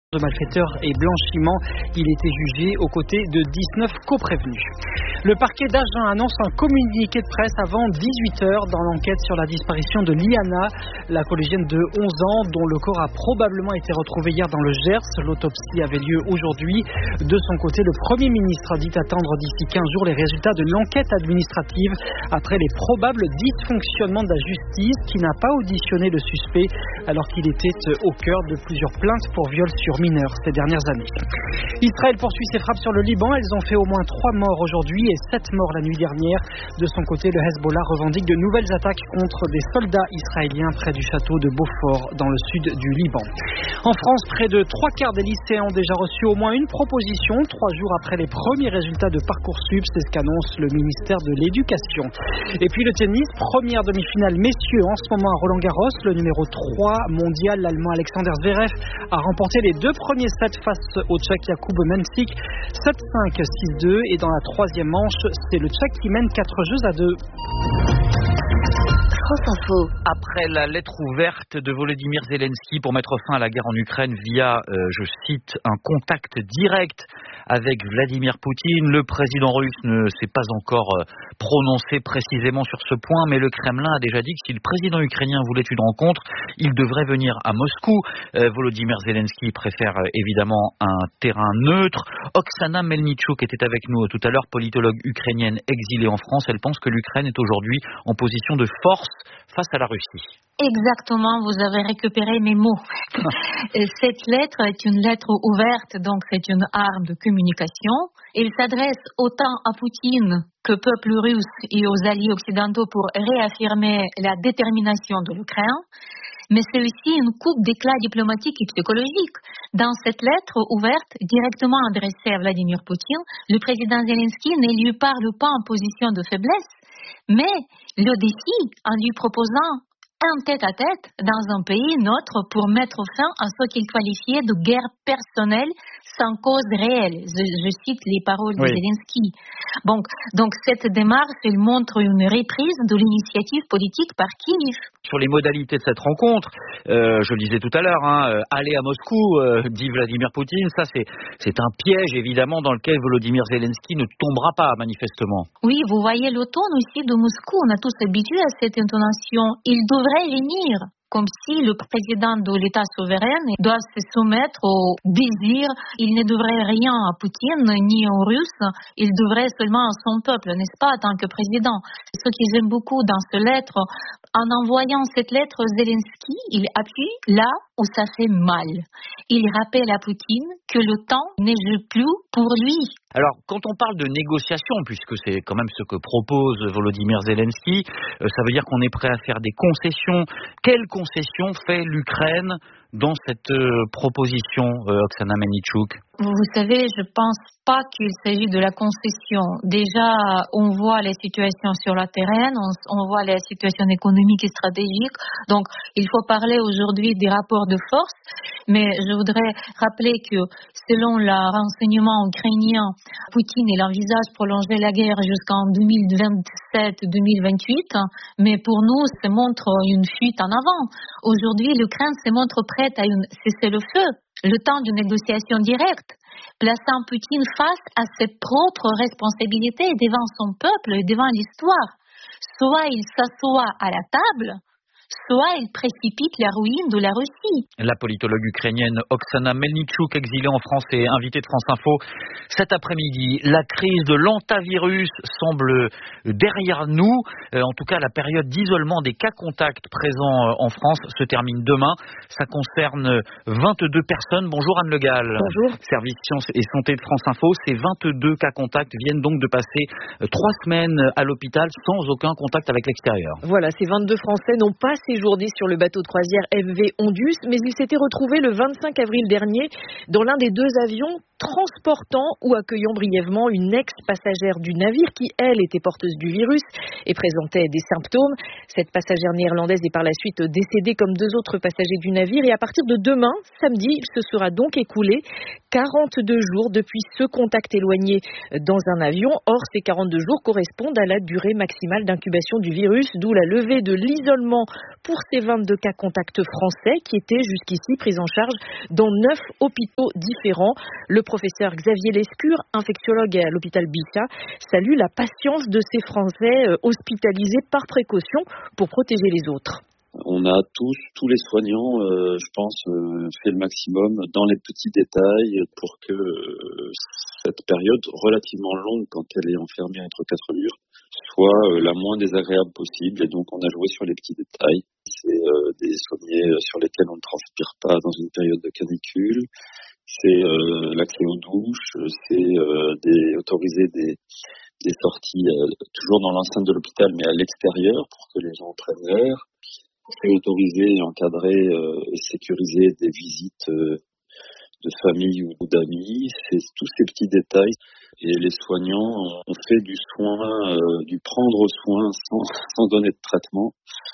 de malfaiteurs et blanchiment. Il était jugé aux côtés de 19 coprévenus. Le parquet d'Agen annonce un communiqué de presse avant 18h dans l'enquête sur la disparition de Liana, la collégienne de 11 ans dont le corps a probablement été retrouvé hier dans le Gers. L'autopsie avait lieu aujourd'hui. De son côté, le Premier ministre dit attendre d'ici 15 jours les résultats de l'enquête administrative après les probables dysfonctionnements de la justice qui n'a pas auditionné le suspect alors qu'il était au cœur de plusieurs plaintes pour viol sur mineurs ces dernières années. Israël poursuit ses frappes sur le Liban. Elles ont fait au moins 3 morts aujourd'hui et 7 morts la nuit dernière. De son côté, le Hezbollah revendique de nouvelles attaques contre des soldats israéliens près du château de Beaufort dans le sud du Liban. En France, près de 3/4 des lycéens ont déjà reçu au moins une proposition 3 jours après les premiers résultats de Parcoursup. C'est ce qu'annonce le ministère de l'Éducation. Et puis le tennis, première demi-finale messieurs en ce moment à Roland-Garros. Le numéro 3 mondial, l'Allemand Alexander Zverev, a remporté les 2 premiers sets face au Tchèque Jakub Mensik, 7-5, 6-2, et dans la troisième manche, c'est le Tchèque qui mène 4 jeux à 2. France Info. Après la lettre ouverte de Volodymyr Zelensky pour mettre fin à la guerre en Ukraine via, je cite, un contact direct avec Vladimir Poutine, le président russe ne s'est pas encore prononcé précisément sur ce point, mais le Kremlin a déjà dit que si le président ukrainien voulait une rencontre, il devrait venir à Moscou. Volodymyr Zelensky préfère évidemment un terrain neutre. Oksana Melnichuk était avec nous tout à l'heure, politologue ukrainienne exilée en France. Elle pense que l'Ukraine est aujourd'hui en position de force face à la Russie. Exactement, vous avez récupéré mes mots. Cette lettre est une lettre ouverte, donc c'est une arme de communication. Il s'adresse autant à Poutine qu'au peuple russe et aux alliés occidentaux pour réaffirmer la détermination de l'Ukraine. Mais c'est aussi une coupe d'éclat diplomatique et psychologique. Dans cette lettre ouverte, directement adressée à Vladimir Poutine, le président Zelensky ne lui parle pas en position de faiblesse, mais le défi en lui proposant un tête-à-tête dans un pays neutre pour mettre fin à ce qu'il qualifiait de guerre personnelle sans cause réelle. Je cite les paroles de Zelensky. Donc cette démarche, elle montre une reprise de l'initiative politique par Kiev. Sur les modalités de cette rencontre, je le disais tout à l'heure, aller à Moscou, dit Vladimir Poutine, ça c'est un piège évidemment dans lequel Volodymyr Zelensky ne tombera pas manifestement. Oui, vous voyez le ton aussi de Moscou, on a tous habitué à cette intonation. Il devrait venir, comme si le président de l'État souverain doit se soumettre au désir. Il ne devrait rien à Poutine ni aux Russes, il devrait seulement à son peuple, n'est-ce pas, en tant que président. Ce que j'aime beaucoup dans cette lettre, en envoyant cette lettre, Zelensky, il appuie là où ça fait mal. Il rappelle à Poutine que le temps ne joue plus pour lui. Alors, quand on parle de négociation, puisque c'est quand même ce que propose Volodymyr Zelensky, ça veut dire qu'on est prêt à faire des concessions. Quelles concessions fait l'Ukraine dans cette proposition, Oksana Melnichuk? Vous savez, je pense pas qu'il s'agit de la concession. Déjà, on voit les situations sur le terrain, on voit les situations économiques et stratégiques. Donc, il faut parler aujourd'hui des rapports de force. Mais je voudrais rappeler que selon le renseignement ukrainien, Poutine il envisage prolonger la guerre jusqu'en 2027-2028. Mais pour nous, ça montre une fuite en avant. Aujourd'hui, l'Ukraine se montre prête à cesser le feu. Le temps d'une négociation directe, plaçant Poutine face à ses propres responsabilités devant son peuple et devant l'histoire. Soit il s'assoit à la table, soit il précipite la ruine de la Russie. La politologue ukrainienne Oksana Melnichuk, exilée en France et invitée de France Info cet après-midi. La crise de l'hantavirus semble derrière nous. En tout cas, la période d'isolement des cas contacts présents en France se termine demain. Ça concerne 22 personnes. Bonjour Anne Le Gall. Bonjour. Service Sciences et Santé de France Info. Ces 22 cas contacts viennent donc de passer 3 semaines à l'hôpital sans aucun contact avec l'extérieur. Voilà, ces 22 Français n'ont pas séjourné sur le bateau de croisière MV Ondus, mais ils s'étaient retrouvés le 25 avril dernier dans l'un des 2 avions transportant ou accueillant brièvement une ex-passagère du navire qui, elle, était porteuse du virus et présentait des symptômes. Cette passagère néerlandaise est par la suite décédée comme 2 autres passagers du navire et à partir de demain, samedi, il se sera donc écoulé 42 jours depuis ce contact éloigné dans un avion. Or, ces 42 jours correspondent à la durée maximale d'incubation du virus, d'où la levée de l'isolement pour ces 22 cas contacts français qui étaient jusqu'ici pris en charge dans 9 hôpitaux différents. Le professeur Xavier Lescure, infectiologue à l'hôpital Bichat, salue la patience de ces Français hospitalisés par précaution pour protéger les autres. On a tous les soignants, je pense, fait le maximum dans les petits détails pour que cette période relativement longue, quand elle est enfermée entre 4 murs, soit la moins désagréable possible. Et donc, on a joué sur les petits détails. C'est des sommiers sur lesquels on ne transpire pas dans une période de canicule. C'est l'accès aux douches. C'est autoriser des sorties toujours dans l'enceinte de l'hôpital, mais à l'extérieur pour que les gens prennent l'air. C'est autoriser, encadrer et sécuriser des visites de famille ou d'amis. C'est tous ces petits détails. Et les soignants ont fait du soin, du prendre soin sans donner de traitement,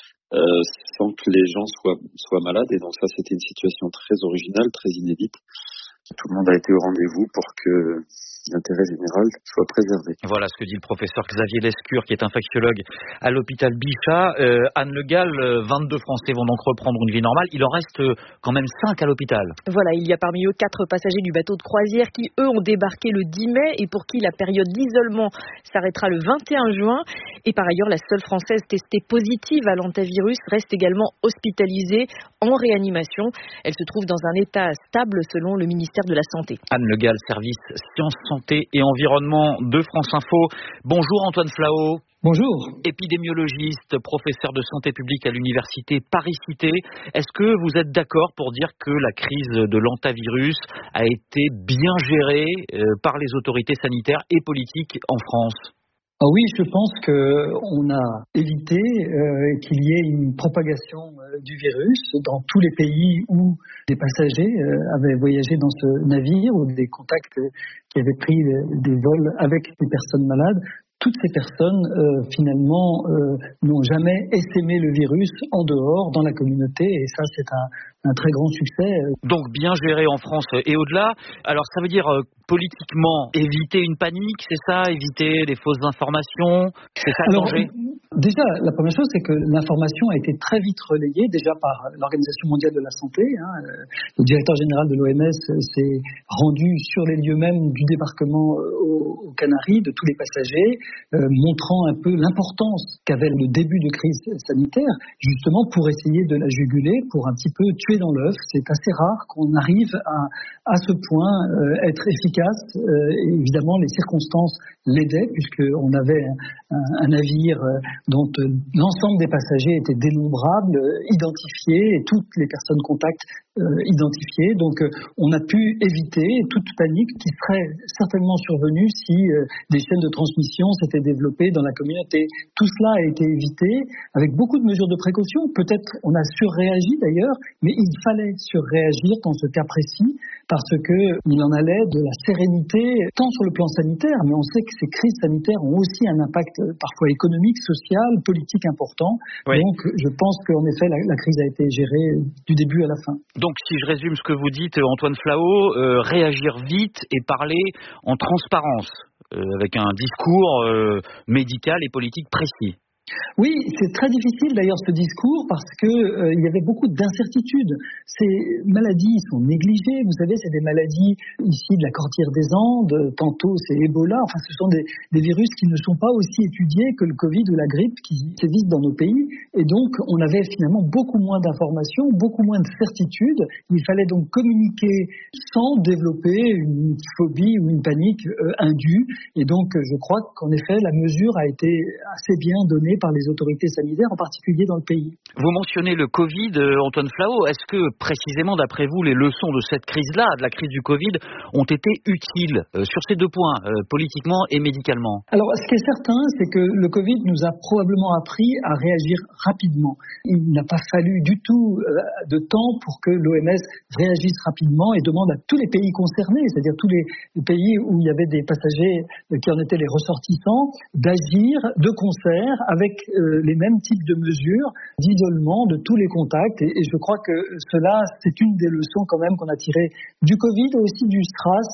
sans que les gens soient malades. Et donc ça, c'était une situation très originale, très inédite. Tout le monde a été au rendez-vous pour que l'intérêt général soit préservé. Voilà ce que dit le professeur Xavier Lescure, qui est infectiologue à l'hôpital Bichat. Anne Le Gall, 22 Français vont donc reprendre une vie normale. Il en reste quand même 5 à l'hôpital. Voilà, il y a parmi eux 4 passagers du bateau de croisière qui, eux, ont débarqué le 10 mai et pour qui la période d'isolement s'arrêtera le 21 juin. Et par ailleurs, la seule Française testée positive à l'antivirus reste également hospitalisée en réanimation. Elle se trouve dans un état stable selon le ministère de la Santé. Anne Le Gall, service Sciences, Santé et Environnement de France Info. Bonjour Antoine Flao. Bonjour. Épidémiologiste, professeur de santé publique à l'université Paris-Cité. Est-ce que vous êtes d'accord pour dire que la crise de l'antivirus a été bien gérée par les autorités sanitaires et politiques en France ? Ah oui, je pense qu'on a évité qu'il y ait une propagation du virus dans tous les pays où des passagers avaient voyagé dans ce navire ou des contacts qui avaient pris des vols avec des personnes malades. Toutes ces personnes, finalement, n'ont jamais essaimé le virus en dehors, dans la communauté, et ça, c'est un très grand succès. Donc, bien géré en France et au-delà. Alors, ça veut dire, politiquement, éviter une panique, c'est ça ? Éviter les fausses informations ? C'est ça le danger ? Déjà, la première chose, c'est que l'information a été très vite relayée, déjà par l'Organisation mondiale de la santé. Le directeur général de l'OMS s'est rendu sur les lieux mêmes du débarquement aux Canaries, de tous les passagers, montrant un peu l'importance qu'avait le début de crise sanitaire, justement pour essayer de la juguler, pour un petit peu tuer dans l'œuf. C'est assez rare qu'on arrive à ce point être efficace. Et évidemment, les circonstances l'aidaient, puisqu'on avait un navire dont l'ensemble des passagers étaient dénombrables, identifiés, et toutes les personnes contacts identifiées. Donc on a pu éviter toute panique qui serait certainement survenue si des chaînes de transmission s'étaient développées dans la communauté. Tout cela a été évité avec beaucoup de mesures de précaution. Peut-être on a surréagi d'ailleurs, mais il fallait surréagir dans ce cas précis parce qu'il en allait de la sérénité tant sur le plan sanitaire, mais on sait que ces crises sanitaires ont aussi un impact parfois économique, social, politique important. Oui. Donc je pense qu'en effet la crise a été gérée du début à la fin. Donc si je résume ce que vous dites, Antoine Flao, réagir vite et parler en transparence, avec un discours médical et politique précis. Oui, c'est très difficile d'ailleurs ce discours parce que il y avait beaucoup d'incertitudes. Ces maladies sont négligées, vous savez, c'est des maladies ici de la Cordillère des Andes, tantôt c'est Ebola, enfin ce sont des virus qui ne sont pas aussi étudiés que le Covid ou la grippe qui sévissent dans nos pays. Et donc on avait finalement beaucoup moins d'informations, beaucoup moins de certitudes. Il fallait donc communiquer sans développer une phobie ou une panique indue. Et donc je crois qu'en effet la mesure a été assez bien donnée condamné par les autorités sanitaires, en particulier dans le pays. Vous mentionnez le Covid, Antoine Flahault. Est-ce que précisément d'après vous, les leçons de cette crise-là, de la crise du Covid, ont été utiles sur ces deux points, politiquement et médicalement? Alors, ce qui est certain, c'est que le Covid nous a probablement appris à réagir rapidement. Il n'a pas fallu du tout de temps pour que l'OMS réagisse rapidement et demande à tous les pays concernés, c'est-à-dire tous les pays où il y avait des passagers qui en étaient les ressortissants, d'agir de concert avec les mêmes types de mesures d'isolement de tous les contacts. Et je crois que cela, c'est une des leçons quand même qu'on a tirées du Covid et aussi du SRAS.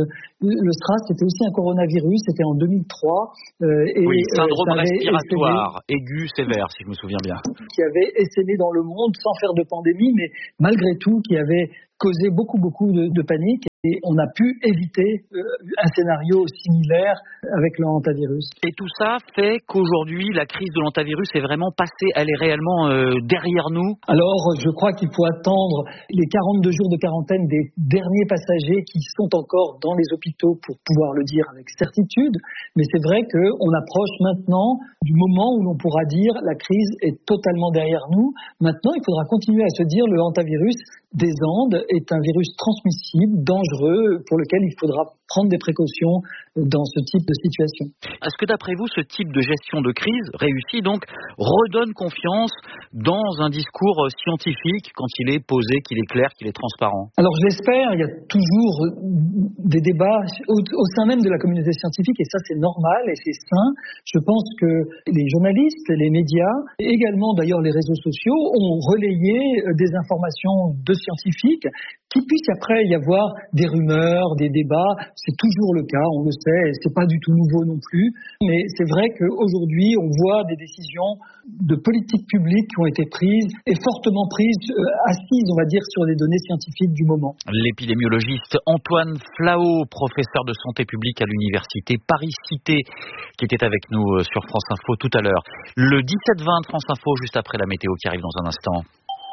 Le SRAS, c'était aussi un coronavirus, c'était en 2003. Oui, syndrome respiratoire aigu sévère, si je me souviens bien. Qui avait essaimé dans le monde sans faire de pandémie, mais malgré tout, qui avait causé beaucoup de panique. Et on a pu éviter un scénario similaire avec le hantavirus. Et tout ça fait qu'aujourd'hui, la crise de l'hantavirus est vraiment passée, elle est réellement derrière nous? Alors, je crois qu'il faut attendre les 42 jours de quarantaine des derniers passagers qui sont encore dans les hôpitaux pour pouvoir le dire avec certitude. Mais c'est vrai qu'on approche maintenant du moment où l'on pourra dire la crise est totalement derrière nous. Maintenant, il faudra continuer à se dire le hantavirus des Andes est un virus transmissible, dangereux, pour lequel il faudra prendre des précautions dans ce type de situation. Est-ce que d'après vous, ce type de gestion de crise réussi donc redonne confiance dans un discours scientifique quand il est posé, qu'il est clair, qu'il est transparent? Alors je l'espère, il y a toujours des débats au sein même de la communauté scientifique et ça c'est normal et c'est sain. Je pense que les journalistes, les médias, et également d'ailleurs les réseaux sociaux ont relayé des informations de scientifiques. Qu'il puisse après y avoir des rumeurs, des débats, c'est toujours le cas, on le sait, et c'est pas du tout nouveau non plus. Mais c'est vrai qu'aujourd'hui, on voit des décisions de politique publique qui ont été prises, et fortement prises, assises, on va dire, sur les données scientifiques du moment. L'épidémiologiste Antoine Flahault, professeur de santé publique à l'université Paris-Cité, qui était avec nous sur France Info tout à l'heure. Le 17-20 de France Info, juste après la météo qui arrive dans un instant.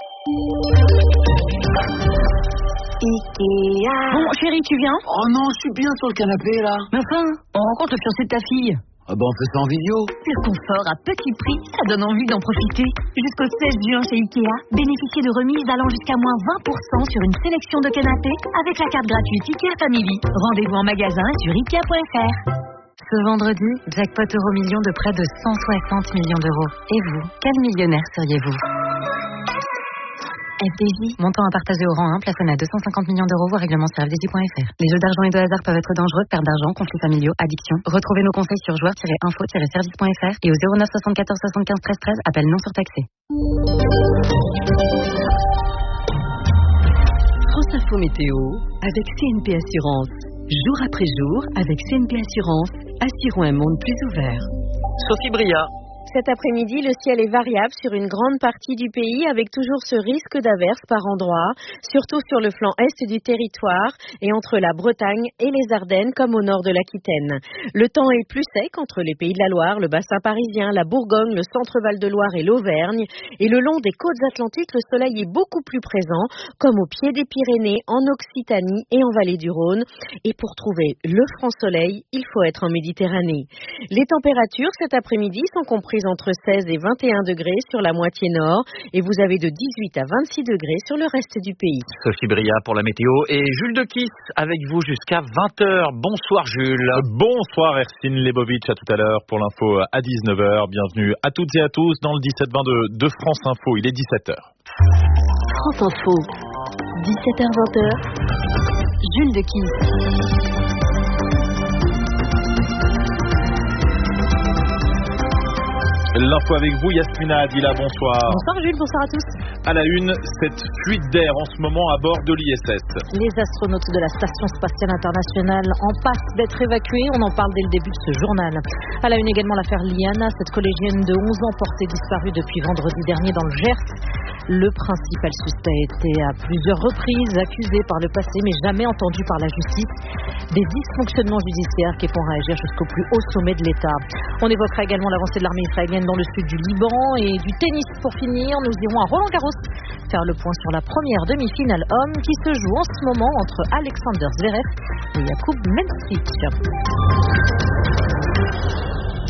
Ikea. Bon, chérie, tu viens? Oh non, je suis bien sur le canapé, là. Mais enfin, on rencontre le fiancé de ta fille. Ah ben, on fait ça en vidéo. Le confort à petit prix, ça donne envie d'en profiter. Jusqu'au 16 juin chez Ikea, bénéficiez de remises allant jusqu'à moins 20% sur une sélection de canapés avec la carte gratuite Ikea Family. Rendez-vous en magasin sur Ikea.fr. Ce vendredi, jackpot euro-million de près de 160 millions d'euros. Et vous, quel millionnaire seriez-vous? FDJ, montant à partager au rang 1, plafonné à 250 millions d'euros, voire règlement sur FDJ.fr. Les jeux d'argent et de hasard peuvent être dangereux, perte d'argent, conflits familiaux, addiction. Retrouvez nos conseils sur joueurs-info-service.fr et au 09 74 75 13 13, appel non surtaxé. France Info Météo avec CNP Assurance. Jour après jour, avec CNP Assurance, assurons un monde plus ouvert. Sophie Bria. Cet après-midi, le ciel est variable sur une grande partie du pays avec toujours ce risque d'averses par endroits, surtout sur le flanc est du territoire et entre la Bretagne et les Ardennes comme au nord de l'Aquitaine. Le temps est plus sec entre les Pays de la Loire, le bassin parisien, la Bourgogne, le centre-Val de Loire et l'Auvergne. Et le long des côtes atlantiques, le soleil est beaucoup plus présent, comme au pied des Pyrénées, en Occitanie et en vallée du Rhône. Et pour trouver le franc soleil, il faut être en Méditerranée. Les températures cet après-midi sont comprises entre 16 et 21 degrés sur la moitié nord et vous avez de 18 à 26 degrés sur le reste du pays. Sophie Bria pour la météo et Jules de Kiss avec vous jusqu'à 20h. Bonsoir Jules. Bonsoir Ercine Lebovitch, à tout à l'heure pour l'info à 19h. Bienvenue à toutes et à tous dans le 17-20 de France Info. Il est 17h. France Info, 17h-20h, Jules de Kiss. L'info avec vous, Yasmina Adila, bonsoir. Bonsoir Jules, bonsoir à tous. À la une, cette fuite d'air en ce moment à bord de l'ISS. Les astronautes de la Station Spatiale Internationale en passe d'être évacués, on en parle dès le début de ce journal. À la une également l'affaire Liana, cette collégienne de 11 ans portée disparue depuis vendredi dernier dans le Gers. Le principal suspect a été à plusieurs reprises accusé par le passé mais jamais entendu par la justice. Des dysfonctionnements judiciaires qui font réagir jusqu'au plus haut sommet de l'État. On évoquera également l'avancée de l'armée israélienne dans le sud du Liban et du tennis pour finir. Nous irons à Roland-Garros faire le point sur la première demi-finale homme qui se joue en ce moment entre Alexander Zverev et Jakub Mensik.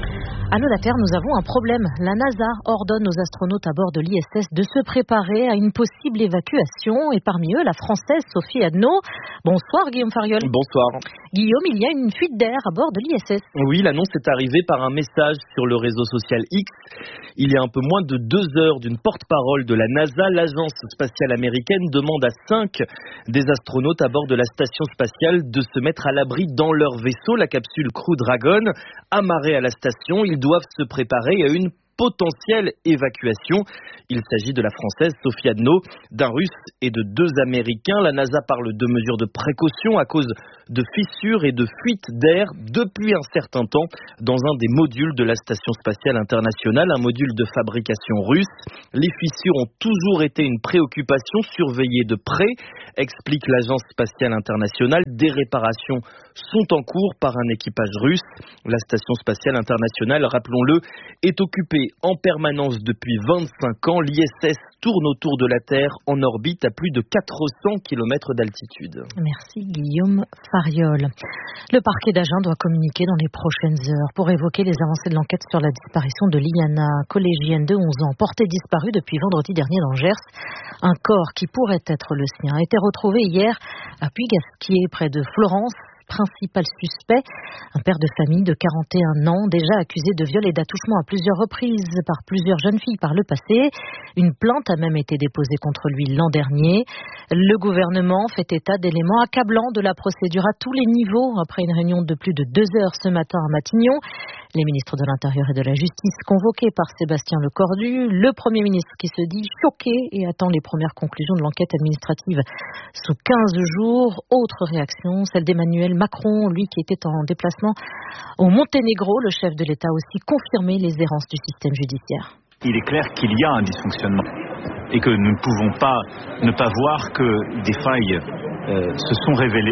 À nos Terre, nous avons un problème. La NASA ordonne aux astronautes à bord de l'ISS de se préparer à une possible évacuation. Et parmi eux, la Française Sophie Adno. Bonsoir Guillaume Fariol. Bonsoir. Guillaume, il y a une fuite d'air à bord de l'ISS. Oui, l'annonce est arrivée par un message sur le réseau social X. Il y a un peu moins de 2 heures d'une porte-parole de la NASA, l'agence spatiale américaine demande à 5 des astronautes à bord de la station spatiale de se mettre à l'abri dans leur vaisseau, la capsule Crew Dragon, amarrée à la station. Ils doivent se préparer à une potentielle évacuation. Il s'agit de la Française Sophie Adno, d'un Russe et de 2 Américains. La NASA parle de mesures de précaution à cause de fissures et de fuites d'air depuis un certain temps dans un des modules de la Station spatiale internationale, un module de fabrication russe. Les fissures ont toujours été une préoccupation surveillée de près, explique l'Agence spatiale internationale. Des réparations sont en cours par un équipage russe. La Station spatiale internationale, rappelons-le, est occupée en permanence depuis 25 ans. L'ISS tourne autour de la Terre en orbite à plus de 400 km d'altitude. Merci Guillaume Fariol. Le parquet d'Agen doit communiquer dans les prochaines heures pour évoquer les avancées de l'enquête sur la disparition de Liana, collégienne de 11 ans, portée disparue depuis vendredi dernier dans Gers. Un corps qui pourrait être le sien a été retrouvé hier à Puygasquier, près de Florence. Principal suspect, un père de famille de 41 ans, déjà accusé de viol et d'attouchement à plusieurs reprises par plusieurs jeunes filles par le passé. Une plainte a même été déposée contre lui l'an dernier. Le gouvernement fait état d'éléments accablants de la procédure à tous les niveaux après une réunion de plus de 2 heures ce matin à Matignon. Les ministres de l'Intérieur et de la Justice convoqués par Sébastien Lecornu, le Premier ministre qui se dit choqué et attend les premières conclusions de l'enquête administrative sous 15 jours. Autre réaction, celle d'Emmanuel Macron, lui qui était en déplacement au Monténégro. Le chef de l'État a aussi confirmé les errances du système judiciaire. Il est clair qu'il y a un dysfonctionnement et que nous ne pouvons pas ne pas voir que des failles se sont révélées.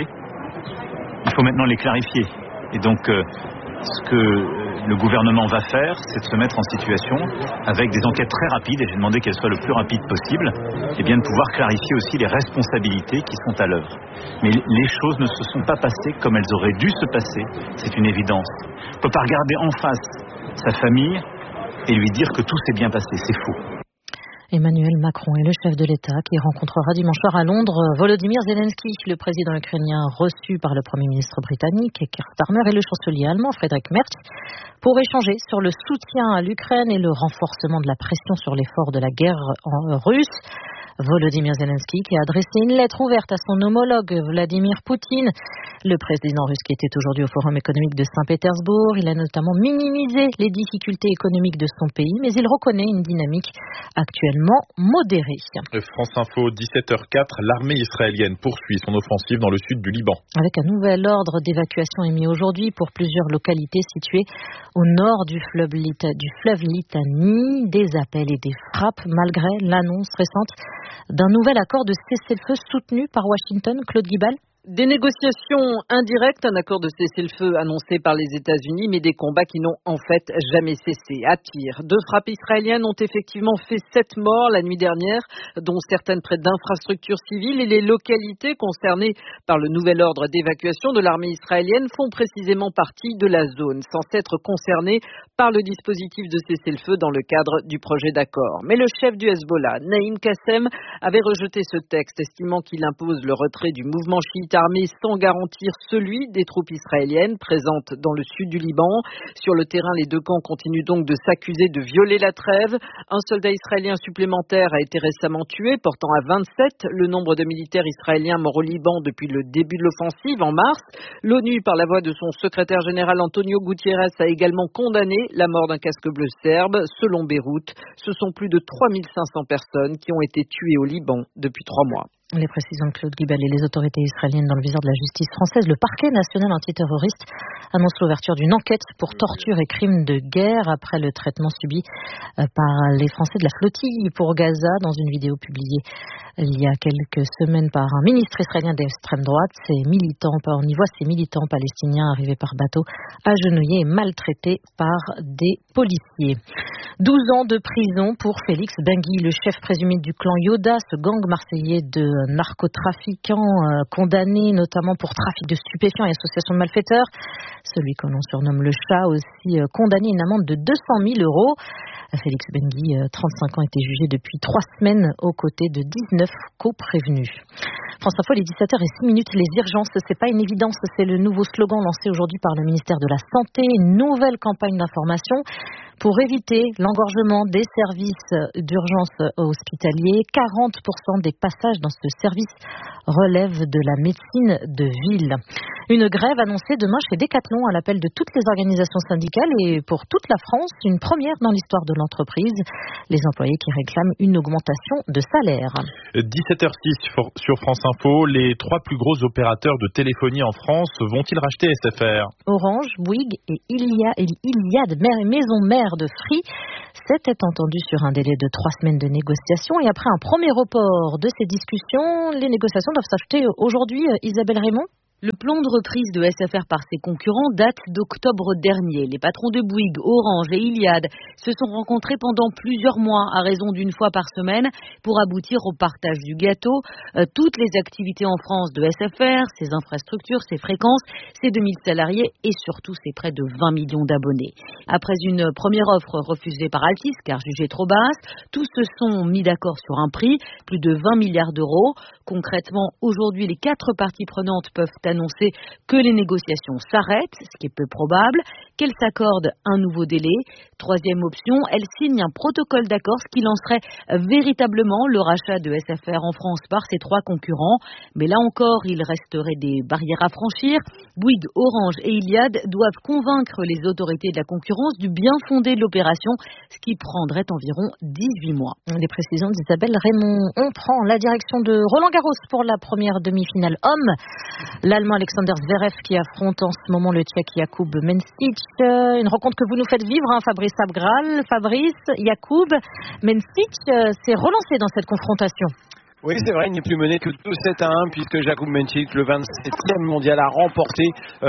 Il faut maintenant les clarifier. Et donc, ce que le gouvernement va faire, c'est de se mettre en situation, avec des enquêtes très rapides, et j'ai demandé qu'elles soient le plus rapides possible, et bien de pouvoir clarifier aussi les responsabilités qui sont à l'œuvre. Mais les choses ne se sont pas passées comme elles auraient dû se passer, c'est une évidence. On ne peut pas regarder en face sa famille et lui dire que tout s'est bien passé, c'est faux. Emmanuel Macron est le chef de l'État qui rencontrera dimanche soir à Londres Volodymyr Zelensky, le président ukrainien reçu par le Premier ministre britannique Keir Starmer et le chancelier allemand Friedrich Merz pour échanger sur le soutien à l'Ukraine et le renforcement de la pression sur l'effort de la guerre russe. Volodymyr Zelensky qui a adressé une lettre ouverte à son homologue Vladimir Poutine. Le président russe qui était aujourd'hui au Forum économique de Saint-Pétersbourg, il a notamment minimisé les difficultés économiques de son pays, mais il reconnaît une dynamique actuellement modérée. France Info, 17h04, l'armée israélienne poursuit son offensive dans le sud du Liban. Avec un nouvel ordre d'évacuation émis aujourd'hui pour plusieurs localités situées au nord du fleuve Litani, des appels et des frappes malgré l'annonce récente d'un nouvel accord de cessez-le-feu soutenu par Washington. Claude Guibal. Des négociations indirectes, un accord de cessez-le-feu annoncé par les États-Unis, mais des combats qui n'ont en fait jamais cessé. À Tyr, 2 frappes israéliennes ont effectivement fait 7 morts la nuit dernière, dont certaines près d'infrastructures civiles, et les localités concernées par le nouvel ordre d'évacuation de l'armée israélienne font précisément partie de la zone, censée être concernée par le dispositif de cessez-le-feu dans le cadre du projet d'accord. Mais le chef du Hezbollah, Naïm Kassem, avait rejeté ce texte, estimant qu'il impose le retrait du mouvement chiite armée sans garantir celui des troupes israéliennes présentes dans le sud du Liban. Sur le terrain, les 2 camps continuent donc de s'accuser de violer la trêve. Un soldat israélien supplémentaire a été récemment tué, portant à 27 le nombre de militaires israéliens morts au Liban depuis le début de l'offensive en mars. L'ONU, par la voix de son secrétaire général Antonio Guterres, a également condamné la mort d'un casque bleu serbe. Selon Beyrouth, ce sont plus de 3500 personnes qui ont été tuées au Liban depuis 3 mois. Les précisions de Claude Guibal et les autorités israéliennes dans le viseur de la justice française. Le parquet national antiterroriste annonce l'ouverture d'une enquête pour torture et crimes de guerre après le traitement subi par les Français de la flottille pour Gaza. Dans une vidéo publiée il y a quelques semaines par un ministre israélien d'extrême droite, on y voit ces militants palestiniens arrivés par bateau, agenouillés et maltraités par des policiers. 12 ans de prison pour Félix Bengui, le chef présumé du clan Yoda, ce gang marseillais de narcotrafiquants condamnés notamment pour trafic de stupéfiants et association de malfaiteurs. Celui que l'on surnomme le chat aussi condamné à une amende de 200 000 €. Félix Benguy, 35 ans, était jugé depuis 3 semaines aux côtés de 19 co-prévenus. France Info, les 17h06, les urgences, c'est pas une évidence, c'est le nouveau slogan lancé aujourd'hui par le ministère de la Santé, une nouvelle campagne d'information pour éviter l'engorgement des services d'urgence hospitaliers. 40% des passages dans ce service relèvent de la médecine de ville. Une grève annoncée demain chez Decathlon à l'appel de toutes les organisations syndicales et pour toute la France, une première dans l'histoire de l'entreprise. Les employés qui réclament une augmentation de salaire. 17h06 sur France Info, les 3 plus gros opérateurs de téléphonie en France vont-ils racheter SFR ? Orange, Bouygues et Iliad, maison mère de Free, s'était entendu sur un délai de 3 semaines de négociation et après un premier report de ces discussions, les négociations doivent s'achever aujourd'hui. Isabelle Raymond ? Le plan de reprise de SFR par ses concurrents date d'octobre dernier. Les patrons de Bouygues, Orange et Iliad se sont rencontrés pendant plusieurs mois à raison d'une fois par semaine pour aboutir au partage du gâteau. Toutes les activités en France de SFR, ses infrastructures, ses fréquences, ses 2000 salariés et surtout ses près de 20 millions d'abonnés. Après une première offre refusée par Altice car jugée trop basse, tous se sont mis d'accord sur un prix, plus de 20 milliards d'euros. Concrètement, aujourd'hui, les 4 parties prenantes peuvent annoncer que les négociations s'arrêtent, ce qui est peu probable, qu'elles s'accordent un nouveau délai. Troisième option, elles signent un protocole d'accord, ce qui lancerait véritablement le rachat de SFR en France par ses 3 concurrents. Mais là encore, il resterait des barrières à franchir. Bouygues, Orange et Iliad doivent convaincre les autorités de la concurrence du bien fondé de l'opération, ce qui prendrait environ 18 mois. Les précisions d'Isabelle Raymond. On prend la direction de Roland-Garros pour la première demi-finale homme. L'Allemand Alexander Zverev qui affronte en ce moment le Tchèque Jakub Mensik. Une rencontre que vous nous faites vivre, Fabrice Abgral. Fabrice, Jakub Mensik s'est relancé dans cette confrontation. Oui, c'est vrai, il n'est plus mené que 2-7-1 puisque Jakub Mensik, le 27e mondial, a remporté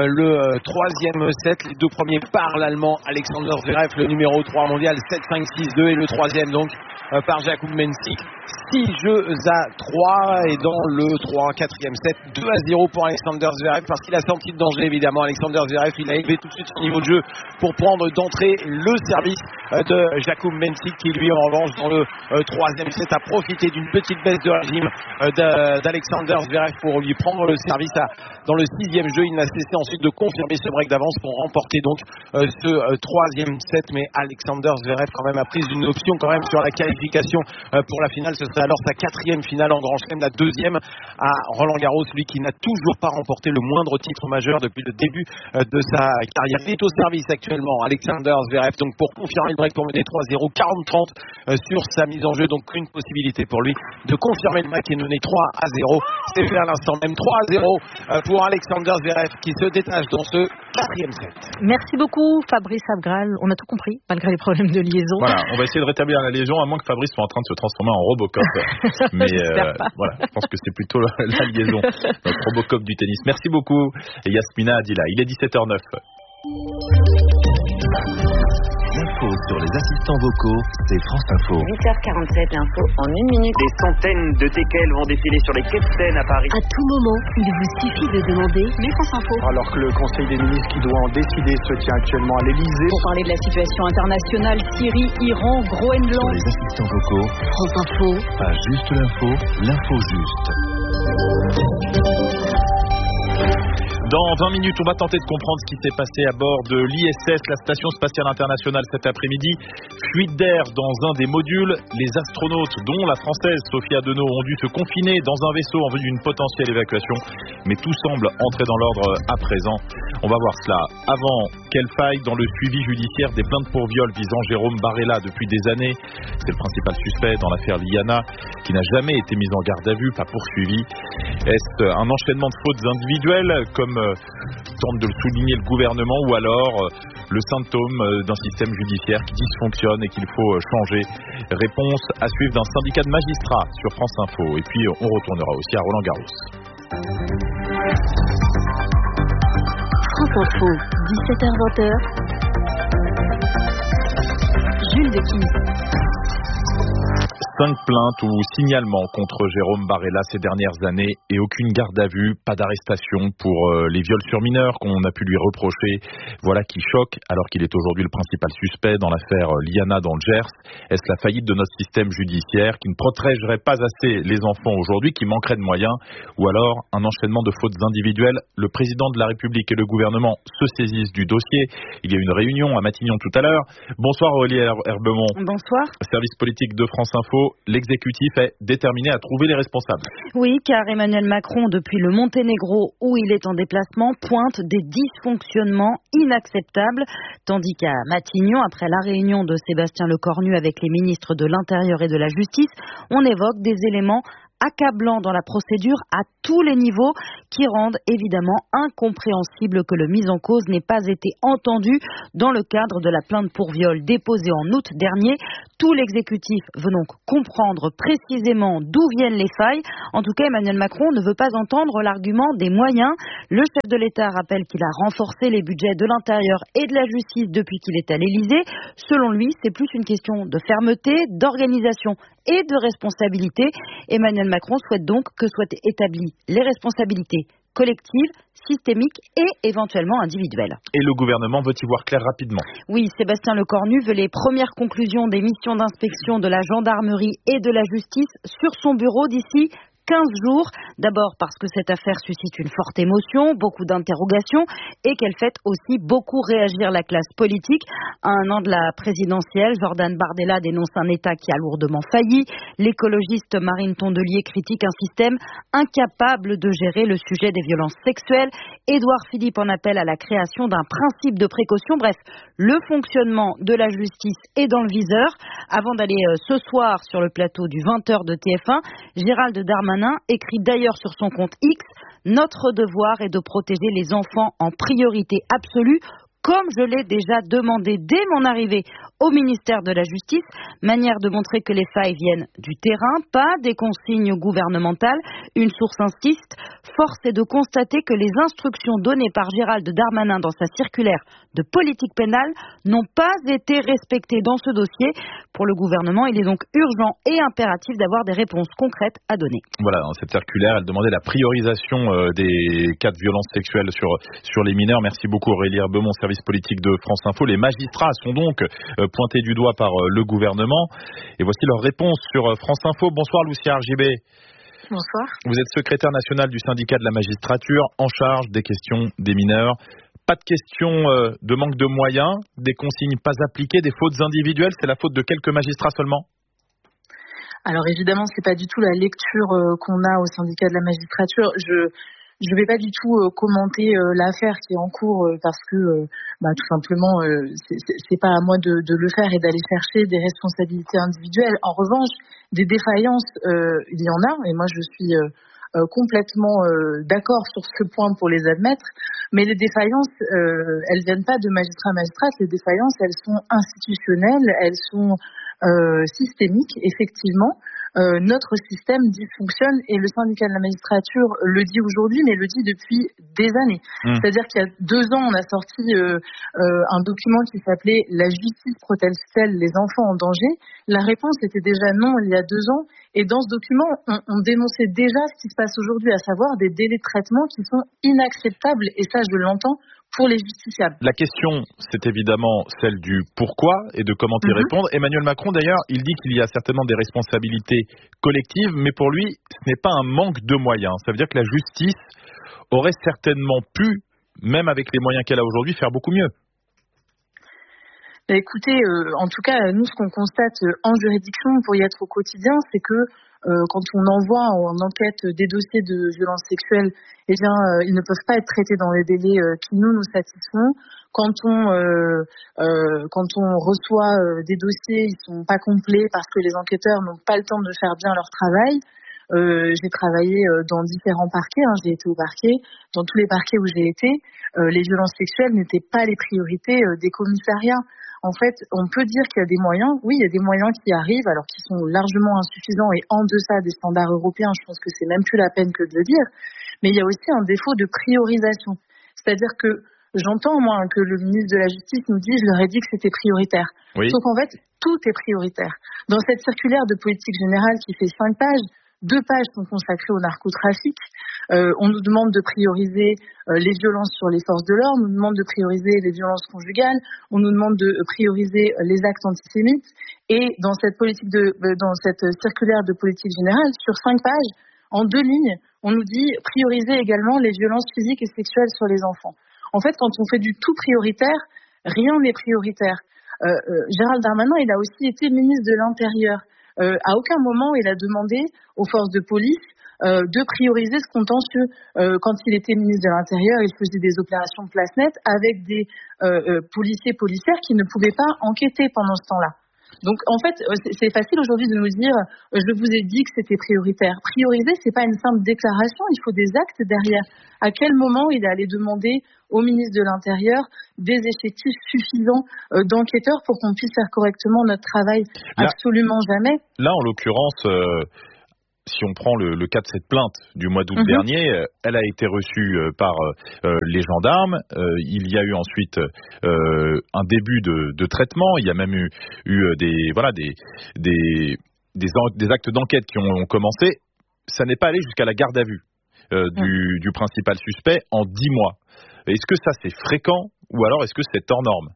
le 3e set. Les 2 premiers par l'Allemand Alexander Zverev, le numéro 3 mondial, 7-5-6-2 et le 3e donc par Jakub Mensik. 6 jeux à 3 et dans le 4e set, 2-0 pour Alexander Zverev parce qu'il a senti le danger évidemment. Alexander Zverev, il a élevé tout de suite son niveau de jeu pour prendre d'entrée le service de Jakub Mensik qui lui en revanche dans le 3e set a profité d'une petite baisse de régime d'Alexander Zverev pour lui prendre le service dans le 6e jeu. Il n'a cessé ensuite de confirmer ce break d'avance pour remporter donc ce 3e set, mais Alexander Zverev quand même a pris une option quand même sur la qualification pour la finale. Ce serait alors sa 4e finale en Grand Chelem, la 2e à Roland-Garros, lui qui n'a toujours pas remporté le moindre titre majeur depuis le début de sa carrière. Il est au service actuellement, Alexander Zverev, donc pour confirmer le break pour mener 3-0, 40-30 sur sa mise en jeu, donc une possibilité pour lui de confirmer le break et mener 3-0. C'est fait à l'instant même, 3-0 pour Alexander Zverev qui se détache dans ce 4e set. Merci beaucoup Fabrice Abgral, on a tout compris malgré les problèmes de liaison. Voilà, on va essayer de rétablir la liaison à moins que Fabrice soit en train de se transformer en Robocop. Mais voilà, je pense que c'est plutôt la liaison, notre Robocop du tennis. Merci beaucoup Yasmina Adila. Il est 17h09. L'info sur les assistants vocaux, c'est France Info. 8h47, l'info en 1 minute. Des centaines de teckels vont défiler sur les quais de Seine à Paris. À tout moment, il vous suffit de demander mais France Info. Alors que le Conseil des ministres qui doit en décider se tient actuellement à l'Elysée. Pour parler de la situation internationale, Syrie, Iran, Groenland. Sur les assistants vocaux, France Info. Pas juste l'info, l'info juste. Dans 20 minutes, on va tenter de comprendre ce qui s'est passé à bord de l'ISS, la Station Spatiale Internationale, cet après-midi. Fuite d'air dans un des modules. Les astronautes, dont la Française Sophia Deneau, ont dû se confiner dans un vaisseau en vue d'une potentielle évacuation. Mais tout semble entrer dans l'ordre à présent. On va voir cela. Avant qu'elle faille dans le suivi judiciaire des plaintes pour viol visant Jérôme Barella depuis des années. C'est le principal suspect dans l'affaire Liana, qui n'a jamais été mise en garde à vue, pas poursuivi. Est-ce un enchaînement de fautes individuelles, comme tente de le souligner le gouvernement, ou alors le symptôme d'un système judiciaire qui dysfonctionne et qu'il faut changer? Réponse à suivre d'un syndicat de magistrats sur France Info. Et puis on retournera aussi à Roland-Garros. France Info, 17h-20h. Jules Dequis. 5 plaintes ou signalements contre Jérôme Barella ces dernières années et aucune garde à vue, pas d'arrestation pour les viols sur mineurs qu'on a pu lui reprocher. Voilà qui choque alors qu'il est aujourd'hui le principal suspect dans l'affaire Liana dans le Gers. Est-ce la faillite de notre système judiciaire qui ne protégerait pas assez les enfants aujourd'hui, qui manquerait de moyens, ou alors un enchaînement de fautes individuelles? Le président de la République et le gouvernement se saisissent du dossier. Il y a eu une réunion à Matignon tout à l'heure. Bonsoir Aurélie Herbemont. Bonsoir. Service politique de France Info, l'exécutif est déterminé à trouver les responsables. Oui, car Emmanuel Macron, depuis le Monténégro où il est en déplacement, pointe des dysfonctionnements inacceptables, tandis qu'à Matignon, après la réunion de Sébastien Lecornu avec les ministres de l'Intérieur et de la Justice, on évoque des éléments accablant dans la procédure à tous les niveaux qui rendent évidemment incompréhensible que le mis en cause n'ait pas été entendu dans le cadre de la plainte pour viol déposée en août dernier. Tout l'exécutif veut donc comprendre précisément d'où viennent les failles. En tout cas, Emmanuel Macron ne veut pas entendre l'argument des moyens. Le chef de l'État rappelle qu'il a renforcé les budgets de l'Intérieur et de la Justice depuis qu'il est à l'Élysée. Selon lui, c'est plus une question de fermeté, d'organisation et de responsabilité. Emmanuel Macron souhaite donc que soient établies les responsabilités collectives, systémiques et éventuellement individuelles. Et le gouvernement veut y voir clair rapidement. Oui, Sébastien Lecornu veut les premières conclusions des missions d'inspection de la gendarmerie et de la justice sur son bureau d'ici 15 jours. D'abord parce que cette affaire suscite une forte émotion, beaucoup d'interrogations et qu'elle fait aussi beaucoup réagir la classe politique. À un an de la présidentielle, Jordan Bardella dénonce un État qui a lourdement failli. L'écologiste Marine Tondelier critique un système incapable de gérer le sujet des violences sexuelles. Édouard Philippe en appelle à la création d'un principe de précaution. Bref, le fonctionnement de la justice est dans le viseur. Avant d'aller ce soir sur le plateau du 20h de TF1, Gérald Darmanin écrit d'ailleurs sur son compte X « Notre devoir est de protéger les enfants en priorité absolue ». Comme je l'ai déjà demandé dès mon arrivée au ministère de la Justice, manière de montrer que les failles viennent du terrain, pas des consignes gouvernementales. Une source insiste, force est de constater que les instructions données par Gérald Darmanin dans sa circulaire de politique pénale n'ont pas été respectées dans ce dossier. Pour le gouvernement, il est donc urgent et impératif d'avoir des réponses concrètes à donner. Voilà, dans cette circulaire, elle demandait la priorisation des cas de violences sexuelles sur les mineurs. Merci beaucoup Aurélie Herbemont, service politique de France Info. Les magistrats sont donc pointés du doigt par le gouvernement. Et voici leur réponse sur France Info. Bonsoir Lucia Argibé. Bonsoir. Vous êtes secrétaire nationale du syndicat de la magistrature en charge des questions des mineurs. Pas de question de manque de moyens, des consignes pas appliquées, des fautes individuelles. C'est la faute de quelques magistrats seulement? Alors évidemment, c'est pas du tout la lecture qu'on a au syndicat de la magistrature. Je vais pas du tout commenter l'affaire qui est en cours parce que tout simplement c'est pas à moi de le faire et d'aller chercher des responsabilités individuelles. En revanche, des défaillances, il y en a, et moi je suis complètement d'accord sur ce point pour les admettre, mais les défaillances, elles viennent pas de magistrat à magistrat. Les défaillances, elles sont institutionnelles, elles sont systémiques, effectivement. Notre système dysfonctionne et le syndicat de la magistrature le dit aujourd'hui, mais le dit depuis des années. C'est-à-dire qu'il y a 2 ans, on a sorti un document qui s'appelait « La justice protège-t-elle les enfants en danger ?» La réponse était déjà non il y a 2 ans. Et dans ce document, on dénonçait déjà ce qui se passe aujourd'hui, à savoir des délais de traitement qui sont inacceptables. Et ça, je l'entends, pour les justiciables. La question, c'est évidemment celle du pourquoi et de comment y répondre. Emmanuel Macron, d'ailleurs, il dit qu'il y a certainement des responsabilités collectives, mais pour lui, ce n'est pas un manque de moyens. Ça veut dire que la justice aurait certainement pu, même avec les moyens qu'elle a aujourd'hui, faire beaucoup mieux. Écoutez, en tout cas, nous, ce qu'on constate en juridiction, pour y être au quotidien, c'est que quand on envoie en enquête des dossiers de violences sexuelles, eh bien, ils ne peuvent pas être traités dans les délais qui nous satisfont. Quand on reçoit des dossiers, ils sont pas complets parce que les enquêteurs n'ont pas le temps de faire bien leur travail. J'ai travaillé dans différents parquets, j'ai été au parquet. Dans tous les parquets où j'ai été, les violences sexuelles n'étaient pas les priorités des commissariats. En fait, on peut dire qu'il y a des moyens. Oui, il y a des moyens qui arrivent, alors qui sont largement insuffisants et en deçà des standards européens. Je pense que c'est même plus la peine que de le dire. Mais il y a aussi un défaut de priorisation. C'est-à-dire que j'entends moi que le ministre de la Justice nous dit, je leur ai dit que c'était prioritaire. Oui. Sauf qu'en fait, tout est prioritaire. Dans cette circulaire de politique générale qui fait 5 pages, 2 pages sont consacrées au narcotrafic. On nous demande de prioriser les violences sur les forces de l'ordre, on nous demande de prioriser les violences conjugales, on nous demande de prioriser les actes antisémites. Et dans cette circulaire de politique générale, sur 5 pages, en 2 lignes, on nous dit prioriser également les violences physiques et sexuelles sur les enfants. En fait, quand on fait du tout prioritaire, rien n'est prioritaire. Gérald Darmanin, il a aussi été ministre de l'Intérieur. À aucun moment, il a demandé aux forces de police de prioriser ce contentieux. Quand il était ministre de l'Intérieur, il faisait des opérations de place nette avec des policières qui ne pouvaient pas enquêter pendant ce temps-là. Donc en fait, c'est facile aujourd'hui de nous dire je vous ai dit que c'était prioritaire. Prioriser, c'est pas une simple déclaration, il faut des actes derrière. À quel moment il est allé demander au ministre de l'Intérieur des effectifs suffisants d'enquêteurs pour qu'on puisse faire correctement notre travail? Absolument jamais. Là, en l'occurrence, si on prend le cas de cette plainte du mois d'août dernier, elle a été reçue par les gendarmes. Il y a eu ensuite un début de traitement. Il y a même eu des actes d'enquête qui ont commencé. Ça n'est pas allé jusqu'à la garde à vue du principal suspect en 10 mois. Est-ce que ça c'est fréquent ou alors est-ce que c'est hors norme?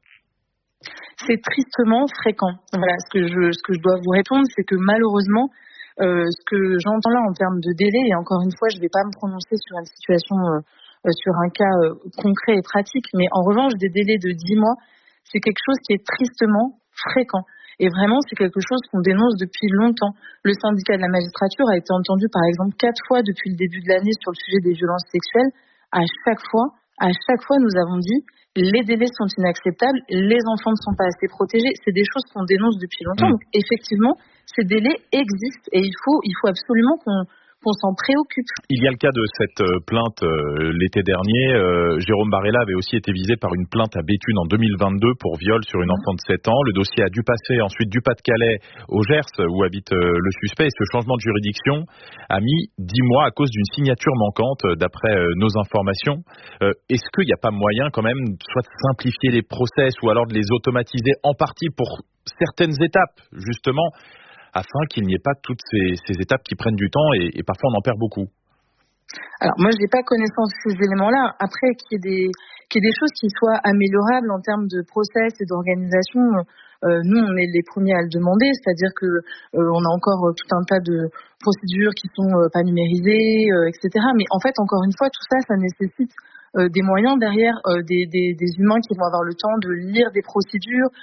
C'est tristement fréquent. Voilà, ce que je dois vous répondre, c'est que malheureusement, ce que j'entends là en termes de délai, et encore une fois, je ne vais pas me prononcer sur une situation, sur un cas concret et pratique, mais en revanche, des délais de 10 mois, c'est quelque chose qui est tristement fréquent. Et vraiment, c'est quelque chose qu'on dénonce depuis longtemps. Le syndicat de la magistrature a été entendu, par exemple, 4 fois depuis le début de l'année sur le sujet des violences sexuelles. À chaque fois, nous avons dit les délais sont inacceptables, les enfants ne sont pas assez protégés. C'est des choses qu'on dénonce depuis longtemps. Donc, effectivement, ces délais existent et il faut absolument qu'on s'en préoccupe. Il y a le cas de cette plainte l'été dernier. Jérôme Barella avait aussi été visé par une plainte à Béthune en 2022 pour viol sur une enfant de 7 ans. Le dossier a dû passer ensuite du Pas-de-Calais au Gers où habite le suspect. Et ce changement de juridiction a mis 10 mois à cause d'une signature manquante d'après nos informations. Est-ce qu'il n'y a pas moyen quand même soit de simplifier les process ou alors de les automatiser en partie pour certaines étapes justement afin qu'il n'y ait pas toutes ces étapes qui prennent du temps et parfois on en perd beaucoup? Alors moi je n'ai pas connaissance de ces éléments-là. Après qu'il y ait des choses qui soient améliorables en termes de process et d'organisation, nous on est les premiers à le demander, c'est-à-dire que on a encore tout un tas de procédures qui sont pas numérisées, etc. Mais en fait encore une fois tout ça nécessite des moyens derrière, des humains qui vont avoir le temps de lire des procédures,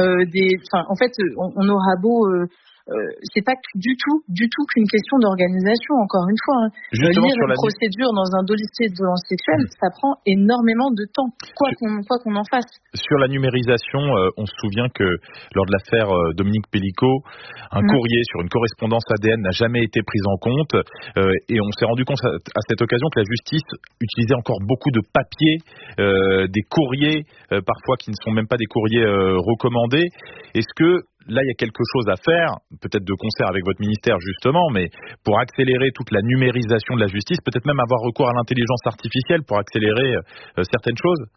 en fait on aura beau c'est pas du tout qu'une question d'organisation, encore une fois. Lire une procédure dans un dossier de violence sexuelle, ça prend énormément de temps, quoi qu'on en fasse. Sur la numérisation, on se souvient que lors de l'affaire Dominique Pellicot, un courrier sur une correspondance ADN n'a jamais été pris en compte et on s'est rendu compte à cette occasion que la justice utilisait encore beaucoup de papiers, des courriers, parfois qui ne sont même pas des courriers recommandés. Est-ce que là, il y a quelque chose à faire, peut-être de concert avec votre ministère justement, mais pour accélérer toute la numérisation de la justice, peut-être même avoir recours à l'intelligence artificielle pour accélérer certaines choses?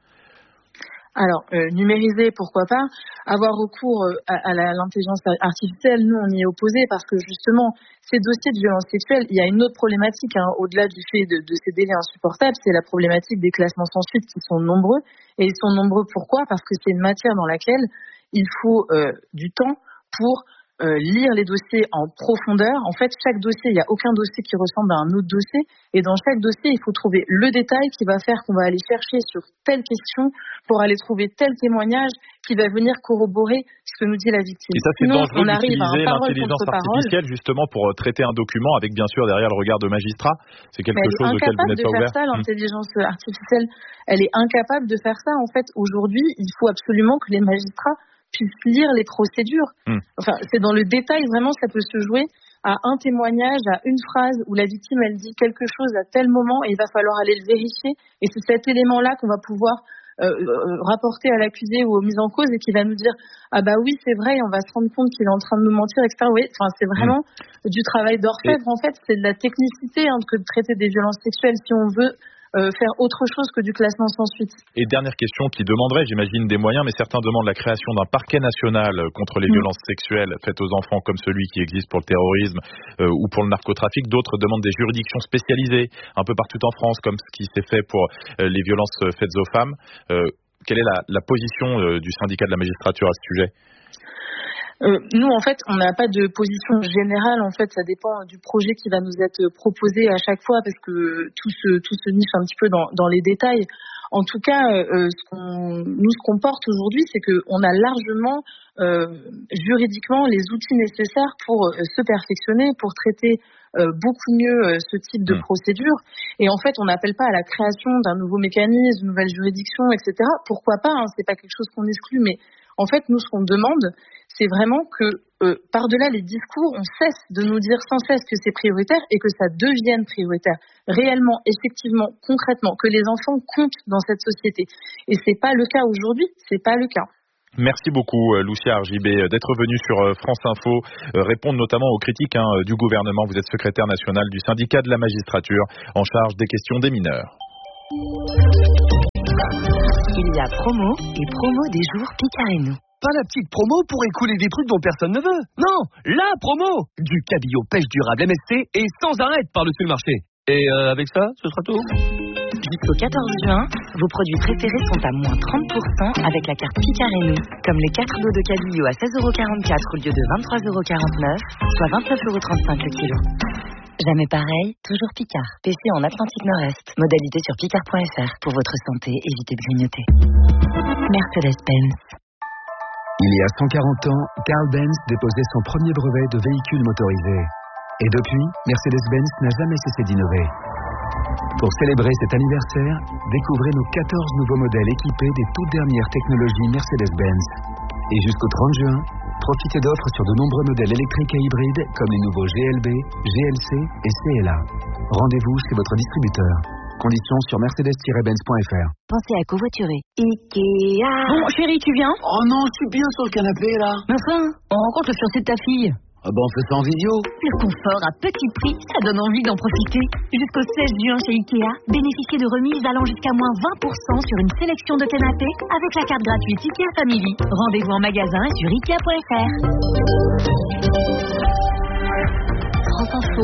Alors, numériser, pourquoi pas. Avoir recours à l'intelligence artificielle, nous, on y est opposés parce que justement, ces dossiers de violence sexuelle, il y a une autre problématique, au-delà du fait de ces délais insupportables, c'est la problématique des classements sans suite qui sont nombreux. Et ils sont nombreux pourquoi? Parce que c'est une matière dans laquelle il faut du temps pour lire les dossiers en profondeur. En fait, chaque dossier, il n'y a aucun dossier qui ressemble à un autre dossier. Et dans chaque dossier, il faut trouver le détail qui va faire qu'on va aller chercher sur telle question pour aller trouver tel témoignage qui va venir corroborer ce que nous dit la victime. Et ça, c'est dangereux d'utiliser l'intelligence artificielle justement pour traiter un document avec bien sûr derrière le regard de magistrat. C'est quelque chose auquel vous n'êtes pas ouvert. L'intelligence artificielle, elle est incapable de faire ça. En fait, aujourd'hui, il faut absolument que les magistrats puissent lire les procédures. Enfin, c'est dans le détail, vraiment, ça peut se jouer à un témoignage, à une phrase où la victime, elle dit quelque chose à tel moment et il va falloir aller le vérifier. Et c'est cet élément-là qu'on va pouvoir rapporter à l'accusé ou aux mises en cause et qui va nous dire « Ah bah oui, c'est vrai, on va se rendre compte qu'il est en train de nous mentir, etc. » Oui, enfin, c'est vraiment du travail d'orfèvre, en fait. C'est de la technicité que de traiter des violences sexuelles. Si on veut faire autre chose que du classement sans suite. Et dernière question qui demanderait, j'imagine, des moyens, mais certains demandent la création d'un parquet national contre les violences sexuelles faites aux enfants, comme celui qui existe pour le terrorisme ou pour le narcotrafic. D'autres demandent des juridictions spécialisées un peu partout en France, comme ce qui s'est fait pour les violences faites aux femmes. Quelle est la position du syndicat de la magistrature à ce sujet ? Nous, en fait, on n'a pas de position générale. En fait, ça dépend du projet qui va nous être proposé à chaque fois, parce que tout se niche un petit peu dans les détails. En tout cas, ce qu'on porte aujourd'hui, c'est qu'on a largement, juridiquement, les outils nécessaires pour se perfectionner, pour traiter beaucoup mieux ce type de procédure. Et en fait, on n'appelle pas à la création d'un nouveau mécanisme, d'une nouvelle juridiction, etc. Pourquoi pas, hein, c'est pas quelque chose qu'on exclut, mais en fait, nous, ce qu'on demande, c'est vraiment que, par-delà les discours, on cesse de nous dire sans cesse que c'est prioritaire et que ça devienne prioritaire. Réellement, effectivement, concrètement, que les enfants comptent dans cette société. Et c'est pas le cas aujourd'hui, c'est pas le cas. Merci beaucoup, Lucia Argibé, d'être venue sur France Info, répondre notamment aux critiques du gouvernement. Vous êtes secrétaire national du syndicat de la magistrature en charge des questions des mineurs. Il y a promo et promo des jours Picareno. Pas la petite promo pour écouler des trucs dont personne ne veut. Non, la promo du cabillaud pêche durable MSC et sans arrêt par-dessus le marché. Et avec ça, ce sera tout. Jusqu'au 14 juin, vos produits préférés sont à moins 30% avec la carte Picareno, comme les 4 dos de cabillaud à 16,44 € au lieu de 23,49 €, soit 29,35 € le kilo. Jamais pareil, toujours Picard. PC en Atlantique Nord-Est. Modalité sur picard.fr. Pour votre santé, évitez de grignoter. Mercedes-Benz. Il y a 140 ans, Carl Benz déposait son premier brevet de véhicule motorisé. Et depuis, Mercedes-Benz n'a jamais cessé d'innover. Pour célébrer cet anniversaire, découvrez nos 14 nouveaux modèles équipés des toutes dernières technologies Mercedes-Benz. Et jusqu'au 30 juin, profitez d'offres sur de nombreux modèles électriques et hybrides comme les nouveaux GLB, GLC et CLA. Rendez-vous chez votre distributeur. Conditions sur mercedes-benz.fr. Pensez à covoiturer. Ikea. Bon, chérie, tu viens ? Oh non, je suis bien sur le canapé, là. Mais enfin, on rencontre le fiancé de ta fille. Ah ben, on fait ça en vidéo. Le confort à petit prix, ça donne envie d'en profiter. Jusqu'au 16 juin chez Ikea, bénéficiez de remises allant jusqu'à moins 20% sur une sélection de canapés avec la carte gratuite Ikea Family. Rendez-vous en magasin et sur Ikea.fr. France Info.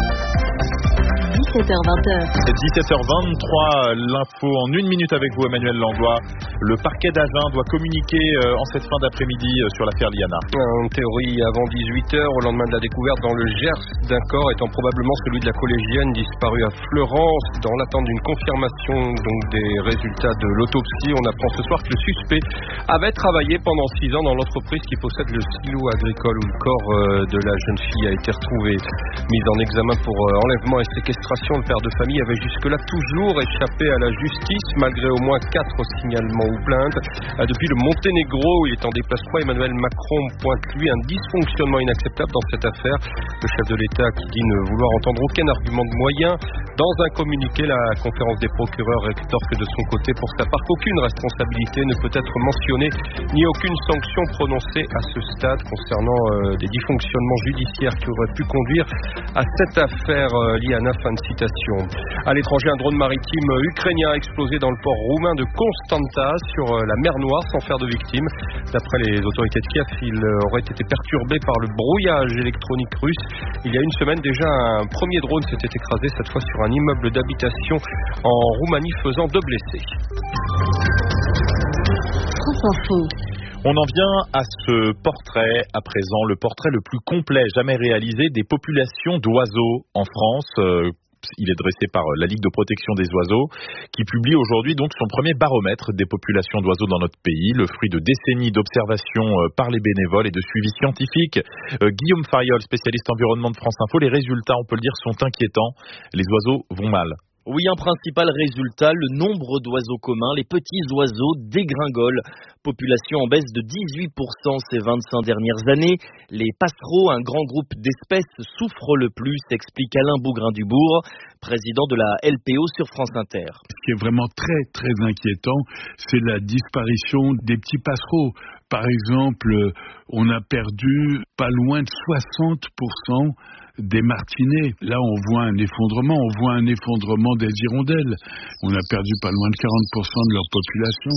17h20. 17h23, l'info en 1 minute avec vous, Emmanuel Langlois. Le parquet d'Agen doit communiquer en cette fin d'après-midi sur l'affaire Liana. En théorie, avant 18h, au lendemain de la découverte dans le Gers d'un corps étant probablement celui de la collégienne disparue à Fleurance. Dans l'attente d'une confirmation donc des résultats de l'autopsie, on apprend ce soir que le suspect avait travaillé pendant 6 ans dans l'entreprise qui possède le silo agricole où le corps de la jeune fille a été retrouvé. Mis en examen pour enlèvement et séquestration, le père de famille avait jusque-là toujours échappé à la justice, malgré au moins 4 signalements ou plaintes. Depuis le Monténégro, où il est en déplacement, Emmanuel Macron pointe lui un dysfonctionnement inacceptable dans cette affaire. Le chef de l'État qui dit ne vouloir entendre aucun argument de moyen. Dans un communiqué, la conférence des procureurs rétorque de son côté pour sa part qu'aucune responsabilité ne peut être mentionnée, ni aucune sanction prononcée à ce stade concernant des dysfonctionnements judiciaires qui auraient pu conduire à cette affaire Liana. Fin de citation. À l'étranger, un drone maritime ukrainien a explosé dans le port roumain de Constanta sur la mer Noire sans faire de victimes. D'après les autorités de Kiev, il aurait été perturbé par le brouillage électronique russe. Il y a une semaine déjà, un premier drone s'était écrasé, cette fois sur un immeuble d'habitation en Roumanie, faisant 2 blessés. France Info. On en vient à ce portrait, à présent, le portrait le plus complet jamais réalisé des populations d'oiseaux en France. Il est dressé par la Ligue de protection des oiseaux, qui publie aujourd'hui donc son premier baromètre des populations d'oiseaux dans notre pays, le fruit de décennies d'observations par les bénévoles et de suivi scientifique. Guillaume Fariol, spécialiste environnement de France Info, les résultats, on peut le dire, sont inquiétants. Les oiseaux vont mal. Oui, un principal résultat, le nombre d'oiseaux communs, les petits oiseaux dégringolent. Population en baisse de 18% ces 25 dernières années. Les passereaux, un grand groupe d'espèces, souffrent le plus, explique Alain Bougrain-Dubourg, président de la LPO sur France Inter. Ce qui est vraiment très très inquiétant, c'est la disparition des petits passereaux. Par exemple, on a perdu pas loin de 60% des martinets. Là, on voit un effondrement des hirondelles. On a perdu pas loin de 40% de leur population.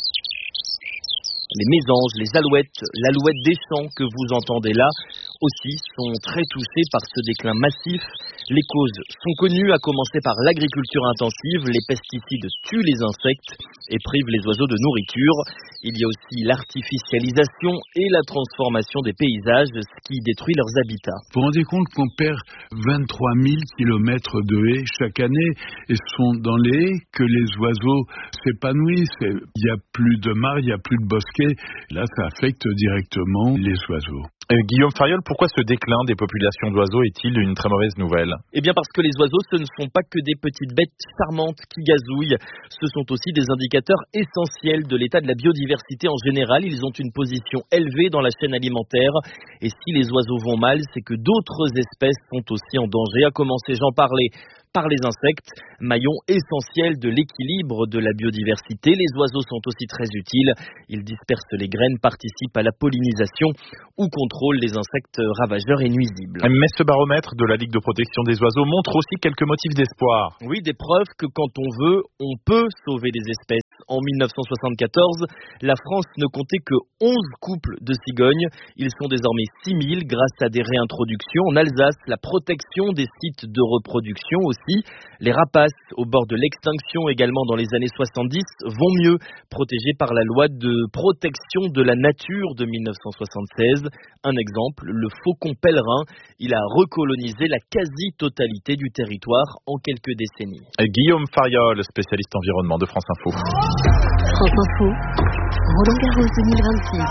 Les mésanges, les alouettes, l'alouette des champs que vous entendez là aussi sont très touchés par ce déclin massif. Les causes sont connues, à commencer par l'agriculture intensive. Les pesticides tuent les insectes et privent les oiseaux de nourriture. Il y a aussi l'artificialisation et la transformation des paysages, ce qui détruit leurs habitats. Vous vous rendez compte qu'on perd 23 000 kilomètres de haies chaque année, et ce sont dans les haies que les oiseaux s'épanouissent. Il n'y a plus de mares, il n'y a plus de bosquets. Là, ça affecte directement les oiseaux. Guillaume Fariol, pourquoi ce déclin des populations d'oiseaux est-il une très mauvaise nouvelle ? Eh bien parce que les oiseaux, ce ne sont pas que des petites bêtes charmantes qui gazouillent, ce sont aussi des indicateurs essentiels de l'état de la biodiversité en général. Ils ont une position élevée dans la chaîne alimentaire, et si les oiseaux vont mal, c'est que d'autres espèces sont aussi en danger, à commencer, j'en parlais, par les insectes, maillon essentiel de l'équilibre de la biodiversité. Les oiseaux sont aussi très utiles. Ils dispersent les graines, participent à la pollinisation ou contrôlent les insectes ravageurs et nuisibles. Mais ce baromètre de la Ligue de protection des oiseaux montre aussi quelques motifs d'espoir. Oui, des preuves que quand on veut, on peut sauver des espèces. En 1974, la France ne comptait que 11 couples de cigognes. Ils sont désormais 6 000 grâce à des réintroductions. En Alsace, la protection des sites de reproduction aussi. Les rapaces, au bord de l'extinction également dans les années 70, vont mieux, protégés par la loi de protection de la nature de 1976. Un exemple, le faucon pèlerin. Il a recolonisé la quasi-totalité du territoire en quelques décennies. Guillaume Fariol, spécialiste environnement de France Info. France Info, Roland-Garros 2026.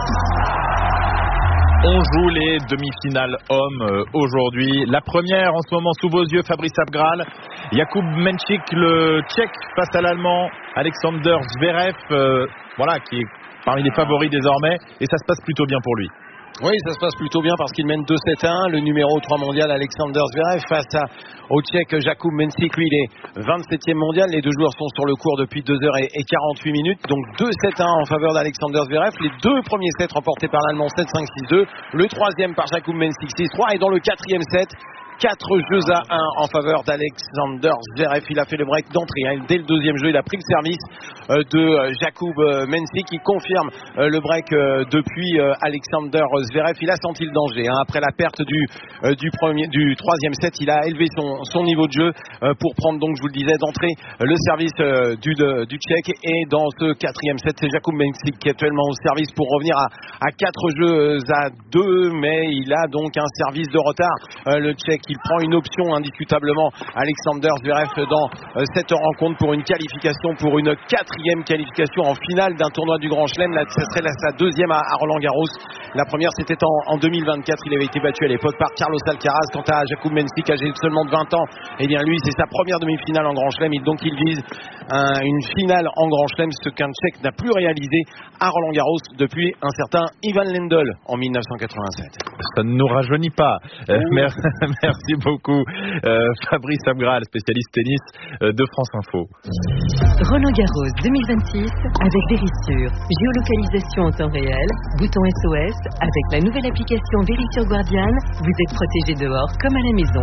On joue les demi-finales hommes aujourd'hui. La première en ce moment sous vos yeux, Fabrice Abgral. Jakub Menčík, le Tchèque, face à l'Allemand Alexander Zverev, qui est parmi les favoris désormais. Et ça se passe plutôt bien pour lui. Oui, ça se passe plutôt bien parce qu'il mène 2-7-1. Le numéro 3 mondial Alexander Zverev face au Tchèque Jakub Menčík. Lui, il est 27e mondial. Les deux joueurs sont sur le court depuis 2h48 minutes. Donc 2-7-1 en faveur d'Alexander Zverev. Les deux premiers sets remportés par l'Allemand 7-5-6-2. Le troisième par Jakub Menčík 6-3. Et dans le quatrième set, 4 jeux à 1 en faveur d'Alexander Zverev. Il a fait le break d'entrée. Dès le deuxième jeu, il a pris le service de Jakub Menčík qui confirme le break depuis Alexander Zverev. Il a senti le danger. Après la perte du troisième set, il a élevé son niveau de jeu pour prendre, donc je vous le disais, d'entrée le service du Tchèque. Et dans ce quatrième set, c'est Jakub Menčík qui est actuellement au service pour revenir à 4 jeux à 2. Mais il a donc un service de retard. Le Tchèque, il prend une option indiscutablement, Alexander Zverev, dans cette rencontre pour une qualification, pour une 4e qualification en finale d'un tournoi du Grand Chelem. Là, ce serait sa deuxième à Roland-Garros. La première, c'était en 2024. Il avait été battu à l'époque par Carlos Alcaraz. Quant à Jakub Menčík, âgé de seulement de 20 ans, eh bien lui, c'est sa première demi-finale en Grand Chelem. Donc il vise une finale en Grand Chelem, ce qu'un Tchèque n'a plus réalisé à Roland-Garros depuis un certain Ivan Lendl en 1987. Ça ne nous rajeunit pas. Merci beaucoup Fabrice Abgral, spécialiste tennis de France Info. Roland-Garros 2026 avec Verisure. Géolocalisation en temps réel, bouton SOS. Avec la nouvelle application Verisure Guardian, vous êtes protégé dehors comme à la maison.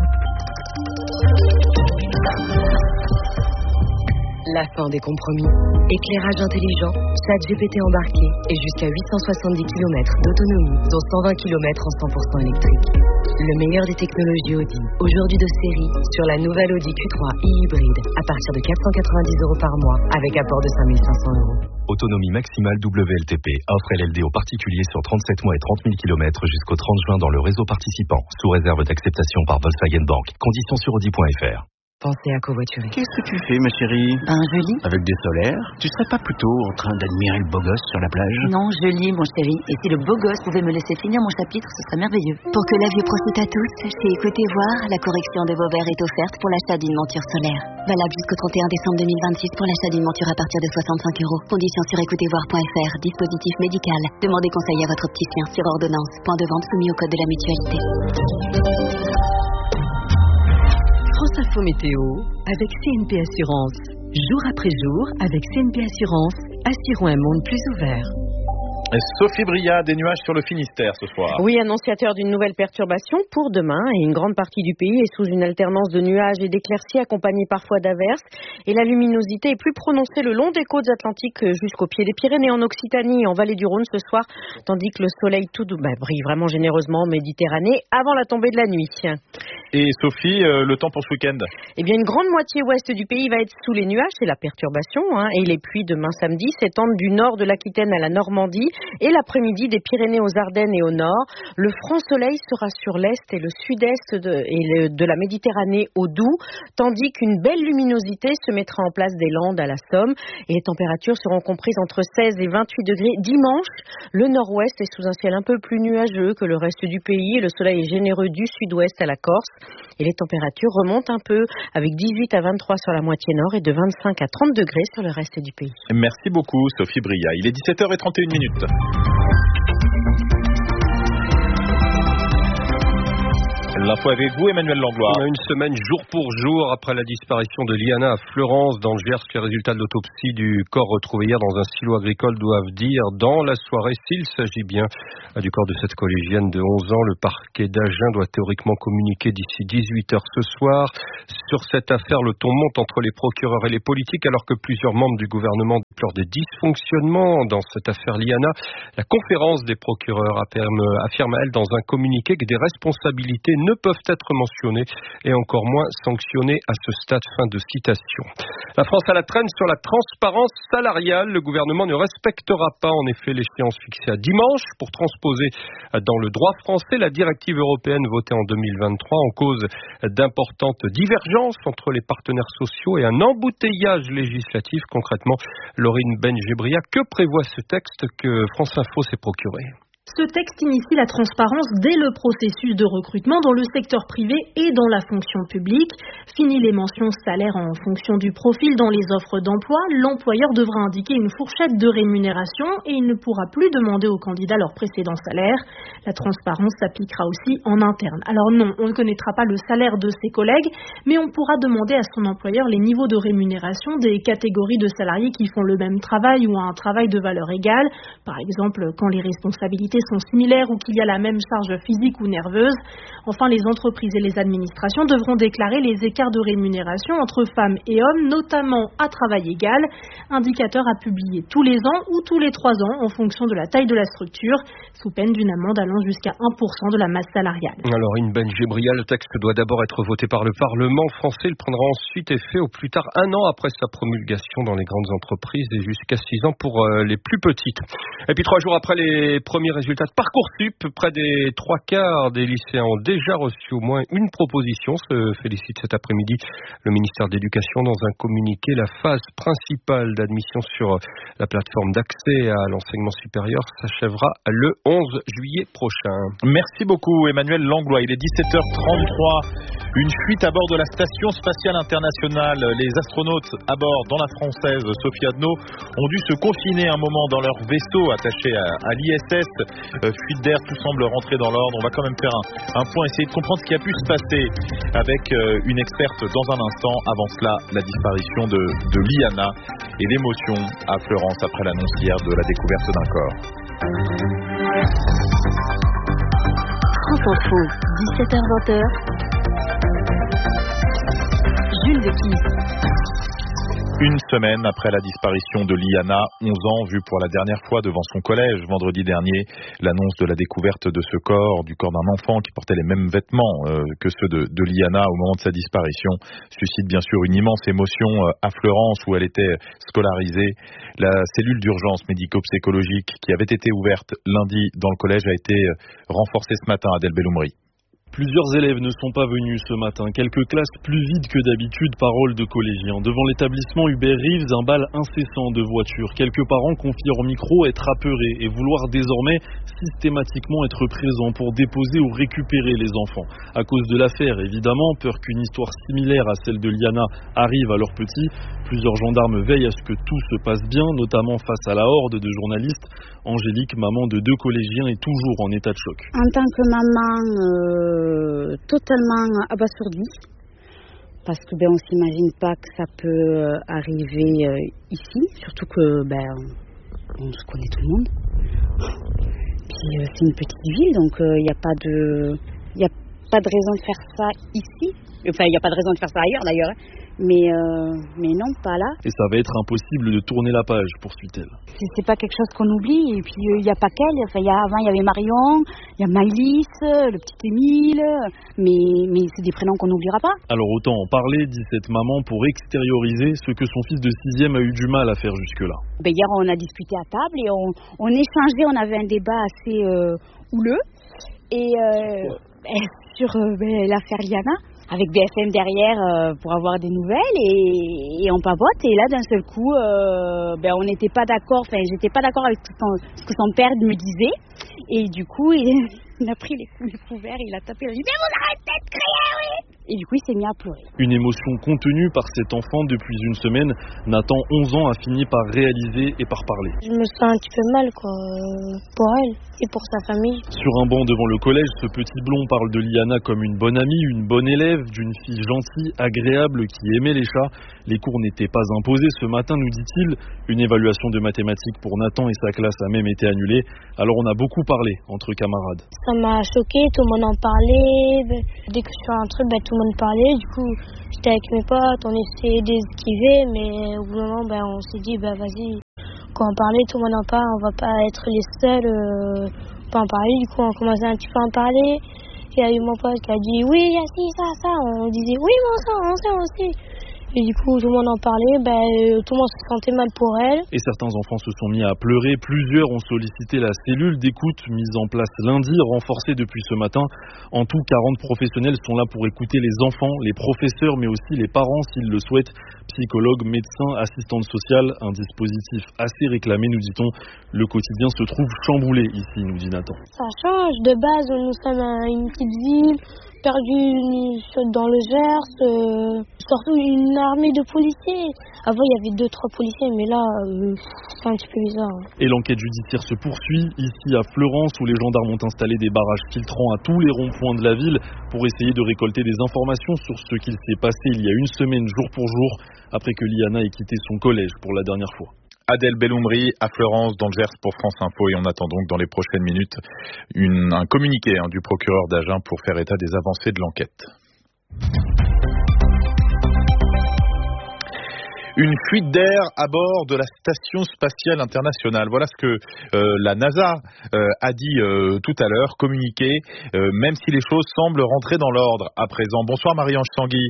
La fin des compromis. Éclairage intelligent, ChatGPT embarqué et jusqu'à 870 km d'autonomie, dont 120 km en 100% électrique. Le meilleur des technologies Audi, aujourd'hui de série, sur la nouvelle Audi Q3 e-hybride, à partir de 490 € par mois, avec apport de 5 500 €. Autonomie maximale WLTP. Offre LLD aux particuliers sur 37 mois et 30 000 km jusqu'au 30 juin dans le réseau participant, sous réserve d'acceptation par Volkswagen Bank. Conditions sur Audi.fr. Pensez à covoiturer. Qu'est-ce que tu fais, ma chérie? Je lis. Avec des solaires? Tu serais pas plutôt en train d'admirer le beau gosse sur la plage? Non, je lis, mon chéri. Et si le beau gosse pouvait me laisser finir mon chapitre, ce serait merveilleux. Pour que la vue profite à tous, chez Écoutez Voir, la correction de vos verres est offerte pour l'achat d'une monture solaire. Valable jusqu'au 31 décembre 2026 pour l'achat d'une monture à partir de 65 €. Conditions sur écoutezvoir.fr. Dispositif médical. Demandez conseil à votre opticien sur ordonnance. Point de vente soumis au code de la mutualité. France Info Météo avec CNP Assurance. Jour après jour, avec CNP Assurance, assurons un monde plus ouvert. Sophie Bria, des nuages sur le Finistère ce soir. Oui, annonciateur d'une nouvelle perturbation pour demain. Et une grande partie du pays est sous une alternance de nuages et d'éclaircies accompagnée parfois d'averses. Et la luminosité est plus prononcée le long des côtes atlantiques jusqu'au pied des Pyrénées, en Occitanie et en vallée du Rhône ce soir. Tandis que le soleil brille vraiment généreusement en Méditerranée avant la tombée de la nuit. Et Sophie, le temps pour ce week-end? Eh bien, une grande moitié ouest du pays va être sous les nuages, c'est la perturbation. Et les pluies demain samedi s'étendent du nord de l'Aquitaine à la Normandie. Et l'après-midi des Pyrénées aux Ardennes et au nord. Le franc soleil sera sur l'est et le sud-est de la Méditerranée au Doubs, tandis qu'une belle luminosité se mettra en place des Landes à la Somme. Et les températures seront comprises entre 16 et 28 degrés dimanche. Le nord-ouest est sous un ciel un peu plus nuageux que le reste du pays. Et le soleil est généreux du sud-ouest à la Corse. Et les températures remontent un peu avec 18 à 23 sur la moitié nord et de 25 à 30 degrés sur le reste du pays. Merci beaucoup Sophie Bria. Il est 17h31. L'info avec vous, Emmanuel Langlois. On a une semaine jour pour jour après la disparition de Liana à Fleurance dans le Gers. Les résultats de l'autopsie du corps retrouvé hier dans un silo agricole doivent dire dans la soirée s'il s'agit bien du corps de cette collégienne de 11 ans. Le parquet d'Agen doit théoriquement communiquer d'ici 18h ce soir. Sur cette affaire, le ton monte entre les procureurs et les politiques alors que plusieurs membres du gouvernement déplorent des dysfonctionnements dans cette affaire Liana. La conférence des procureurs affirme elle dans un communiqué que des responsabilités ne peuvent être mentionnées et encore moins sanctionnées à ce stade. Fin de citation. La France à la traîne sur la transparence salariale. Le gouvernement ne respectera pas en effet l'échéance fixée à dimanche pour transposer dans le droit français la directive européenne votée en 2023 en cause d'importantes divergences entre les partenaires sociaux et un embouteillage législatif. Concrètement, Laurine Benjebria, que prévoit ce texte que France Info s'est procuré? Ce texte initie la transparence dès le processus de recrutement dans le secteur privé et dans la fonction publique. Fini les mentions salaires en fonction du profil dans les offres d'emploi. L'employeur devra indiquer une fourchette de rémunération et il ne pourra plus demander aux candidats leur précédent salaire. La transparence s'appliquera aussi en interne. Alors non, on ne connaîtra pas le salaire de ses collègues, mais on pourra demander à son employeur les niveaux de rémunération des catégories de salariés qui font le même travail ou un travail de valeur égale. Par exemple, quand les responsabilités sont similaires ou qu'il y a la même charge physique ou nerveuse. Enfin, les entreprises et les administrations devront déclarer les écarts de rémunération entre femmes et hommes, notamment à travail égal, indicateur à publier tous les ans ou tous les 3 ans en fonction de la taille de la structure, sous peine d'une amende allant jusqu'à 1% de la masse salariale. Alors, Benjebria, le texte doit d'abord être voté par le Parlement français. Il prendra ensuite effet au plus tard 1 an après sa promulgation dans les grandes entreprises et jusqu'à 6 ans pour les plus petites. Et puis 3 jours après les premiers résultats de Parcoursup, près des 3/4 des lycéens ont déjà reçu au moins une proposition. Se félicite cet après-midi le ministère de l'Éducation dans un communiqué. La phase principale d'admission sur la plateforme d'accès à l'enseignement supérieur s'achèvera le 11 juillet prochain. Merci beaucoup Emmanuel Langlois. Il est 17h33. Une fuite à bord de la Station Spatiale Internationale. Les astronautes à bord dans la française Sophie Adno ont dû se confiner un moment dans leur vaisseau attaché à l'ISS. Fuite d'air, tout semble rentrer dans l'ordre. On va quand même faire un point, essayer de comprendre ce qui a pu se passer avec une experte dans un instant. Avant cela, la disparition de Liana et l'émotion à Fleurance après l'annonce hier de la découverte d'un corps. France Info, 17h-20h. Jules Dequis. Une semaine après la disparition de Liana, 11 ans, vue pour la dernière fois devant son collège vendredi dernier, l'annonce de la découverte de ce corps, du corps d'un enfant qui portait les mêmes vêtements que ceux de Liana au moment de sa disparition, suscite bien sûr une immense émotion à Fleurance où elle était scolarisée. La cellule d'urgence médico-psychologique qui avait été ouverte lundi dans le collège a été renforcée ce matin à Adèle Belloumri. Plusieurs élèves ne sont pas venus ce matin. Quelques classes plus vides que d'habitude, parole de collégiens. Devant l'établissement Hubert Reeves, un bal incessant de voitures. Quelques parents confient au micro être apeurés et vouloir désormais systématiquement être présents pour déposer ou récupérer les enfants. À cause de l'affaire, évidemment, peur qu'une histoire similaire à celle de Liana arrive à leurs petits. Plusieurs gendarmes veillent à ce que tout se passe bien, notamment face à la horde de journalistes. Angélique, maman de 2 collégiens, est toujours en état de choc. En tant que maman, totalement abasourdie, parce que on s'imagine pas que ça peut arriver ici, surtout que On se connaît tout le monde. Puis c'est une petite ville, donc il n'y a pas de raison de faire ça ici. Enfin, il n'y a pas de raison de faire ça ailleurs d'ailleurs. Mais non, pas là. Et ça va être impossible de tourner la page, poursuit-elle. C'est pas quelque chose qu'on oublie. Et puis il n'y a pas qu'elle. Enfin, avant il y avait Marion, il y a Maïlis, le petit Émile. Mais c'est des prénoms qu'on n'oubliera pas. Alors autant en parler, dit cette maman, pour extérioriser ce que son fils de 6e a eu du mal à faire jusque-là. Hier on a discuté à table et on échangeait, on avait un débat assez houleux. Et sur l'affaire Liana. Avec BFM derrière pour avoir des nouvelles et on pavote et là d'un seul coup on n'était pas d'accord, enfin j'étais pas d'accord avec ce que son père me disait et du coup il a pris les couverts, il a tapé, il a dit mais vous arrêtez de crier oui. Et du coup il s'est mis à pleurer. Une émotion contenue par cet enfant depuis une semaine. Nathan, 11 ans, a fini par réaliser et par parler. Je me sens un petit peu mal pour elle et pour sa famille. Sur un banc devant le collège, ce petit blond parle de Liana comme une bonne amie, une bonne élève, d'une fille gentille, agréable, qui aimait les chats. Les cours n'étaient pas imposés ce matin, nous dit-il. Une évaluation de mathématiques pour Nathan et sa classe a même été annulée. Alors on a beaucoup parlé entre camarades. Ça m'a choqué, tout le monde en parlait. Dès que je fais un truc, tout le monde parlait. Du coup, j'étais avec mes potes, on essayait d'esquiver, mais au bout d'un moment, on s'est dit, vas-y, quand on parlait, tout le monde en parle, on va pas être les seuls pas en parler. Du coup, on commençait un petit peu à en parler. Il y a eu mon pote qui a dit, oui, il y a ci, ça. On disait, oui, mais on sait aussi. Et du coup, tout le monde en parlait, tout le monde se sentait mal pour elle. Et certains enfants se sont mis à pleurer. Plusieurs ont sollicité la cellule d'écoute mise en place lundi, renforcée depuis ce matin. En tout, 40 professionnels sont là pour écouter les enfants, les professeurs, mais aussi les parents s'ils le souhaitent. Psychologues, médecins, assistantes sociales, un dispositif assez réclamé, nous dit-on. Le quotidien se trouve chamboulé ici, nous dit Nathan. Ça change. De base, nous sommes une petite ville, perdue dans le Gers, surtout une armée de policiers. Avant, il y avait 2-3 policiers, mais là, c'est un petit peu bizarre. Et l'enquête judiciaire se poursuit ici à Fleurance, où les gendarmes ont installé des barrages filtrants à tous les ronds-points de la ville pour essayer de récolter des informations sur ce qu'il s'est passé il y a une semaine, jour pour jour, après que Liana ait quitté son collège pour la dernière fois. Adèle Belloumri à Fleurance dans le Gers pour France Info et on attend donc dans les prochaines minutes un communiqué du procureur d'Agen pour faire état des avancées de l'enquête. Une fuite d'air à bord de la Station Spatiale Internationale. Voilà ce que la NASA a dit tout à l'heure, communiqué, même si les choses semblent rentrer dans l'ordre à présent. Bonsoir Marie-Ange Tanguy.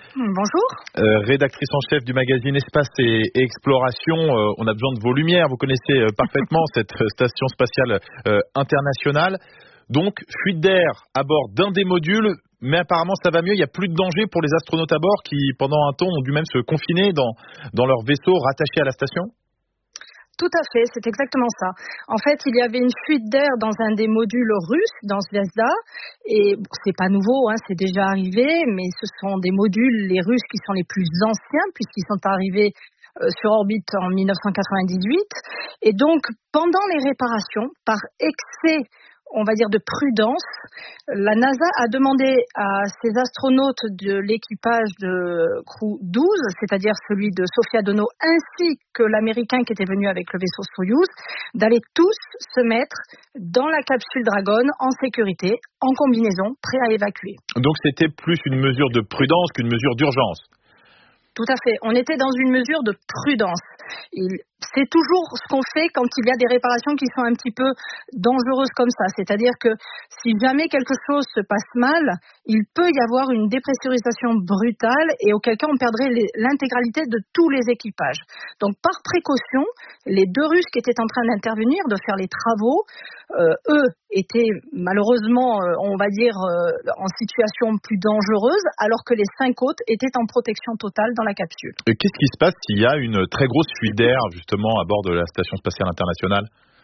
Bonjour. Rédactrice en chef du magazine Espace et Exploration, on a besoin de vos lumières, vous connaissez parfaitement cette station spatiale internationale. Donc, fuite d'air à bord d'un des modules, mais apparemment ça va mieux, il n'y a plus de danger pour les astronautes à bord qui, pendant un temps, ont dû même se confiner dans leur vaisseau rattaché à la station ? Tout à fait, c'est exactement ça. En fait, il y avait une fuite d'air dans un des modules russes, dans Zvezda, et c'est pas nouveau, c'est déjà arrivé, mais ce sont des modules, les Russes, qui sont les plus anciens, puisqu'ils sont arrivés sur orbite en 1998. Et donc, pendant les réparations, par excès, on va dire, de prudence, la NASA a demandé à ses astronautes de l'équipage de Crew 12, c'est-à-dire celui de Sofia Dono, ainsi que l'Américain qui était venu avec le vaisseau Soyouz, d'aller tous se mettre dans la capsule Dragon en sécurité, en combinaison, prêts à évacuer. Donc c'était plus une mesure de prudence qu'une mesure d'urgence. Tout à fait. On était dans une mesure de prudence. C'est toujours ce qu'on fait quand il y a des réparations qui sont un petit peu dangereuses comme ça. C'est-à-dire que si jamais quelque chose se passe mal, il peut y avoir une dépressurisation brutale et auquel cas on perdrait l'intégralité de tous les équipages. Donc par précaution, les 2 Russes qui étaient en train d'intervenir, de faire les travaux, eux étaient malheureusement, on va dire, en situation plus dangereuse, alors que les 5 autres étaient en protection totale dans la capsule. Qu'est-ce qui se passe s'il y a une très grosse fuite d'air justement à bord de la Station Spatiale Internationale ?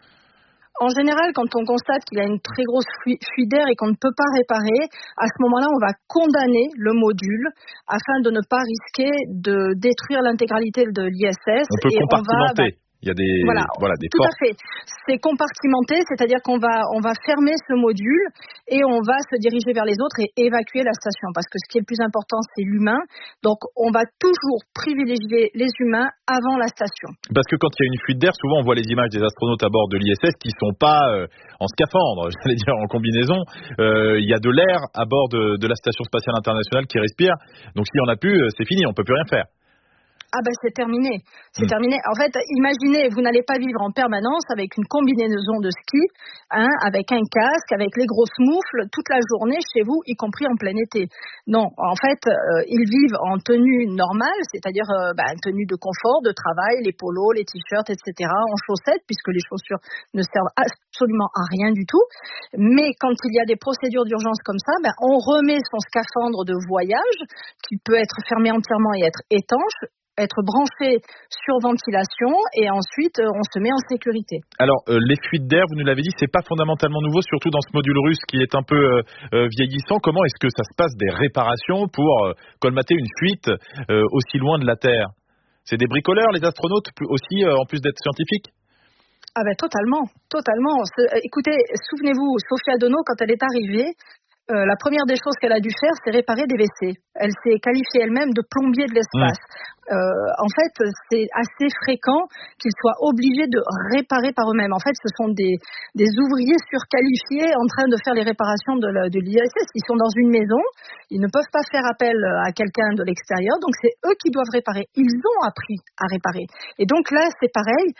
En général, quand on constate qu'il y a une très grosse fuite d'air et qu'on ne peut pas réparer, à ce moment-là, on va condamner le module afin de ne pas risquer de détruire l'intégralité de l'ISS. On peut compartimenter. Il y a des tout portes. à fait. C'est compartimenté, c'est-à-dire qu'on va fermer ce module et on va se diriger vers les autres et évacuer la station. Parce que ce qui est le plus important, c'est l'humain. Donc, on va toujours privilégier les humains avant la station. Parce que quand il y a une fuite d'air, souvent on voit les images des astronautes à bord de l'ISS qui sont pas en scaphandre, j'allais dire en combinaison. Il y a de l'air à bord de la Station Spatiale Internationale qui respire. Donc, s'il n'y en a plus, c'est fini, on peut plus rien faire. Ah ben c'est terminé. C'est terminé. En fait, imaginez, vous n'allez pas vivre en permanence avec une combinaison de ski, avec un casque, avec les grosses moufles toute la journée chez vous, y compris en plein été. Non, en fait, ils vivent en tenue normale, c'est-à-dire tenue de confort, de travail, les polos, les t-shirts, etc., en chaussettes, puisque les chaussures ne servent absolument à rien du tout. Mais quand il y a des procédures d'urgence comme ça, on remet son scaphandre de voyage, qui peut être fermé entièrement et être étanche, être branché sur ventilation et ensuite on se met en sécurité. Alors les fuites d'air, vous nous l'avez dit, c'est pas fondamentalement nouveau, surtout dans ce module russe qui est un peu vieillissant. Comment est-ce que ça se passe des réparations pour colmater une fuite aussi loin de la Terre? C'est des bricoleurs les astronautes aussi en plus d'être scientifiques? Ah ben totalement. Écoutez, souvenez-vous, Sophia Dono, quand elle est arrivée, la première des choses qu'elle a dû faire, c'est réparer des WC. Elle s'est qualifiée elle-même de plombier de l'espace. En fait, c'est assez fréquent qu'ils soient obligés de réparer par eux-mêmes. En fait, ce sont des ouvriers surqualifiés en train de faire les réparations de l'ISS. Ils sont dans une maison, ils ne peuvent pas faire appel à quelqu'un de l'extérieur, donc c'est eux qui doivent réparer. Ils ont appris à réparer. Et donc là, c'est pareil.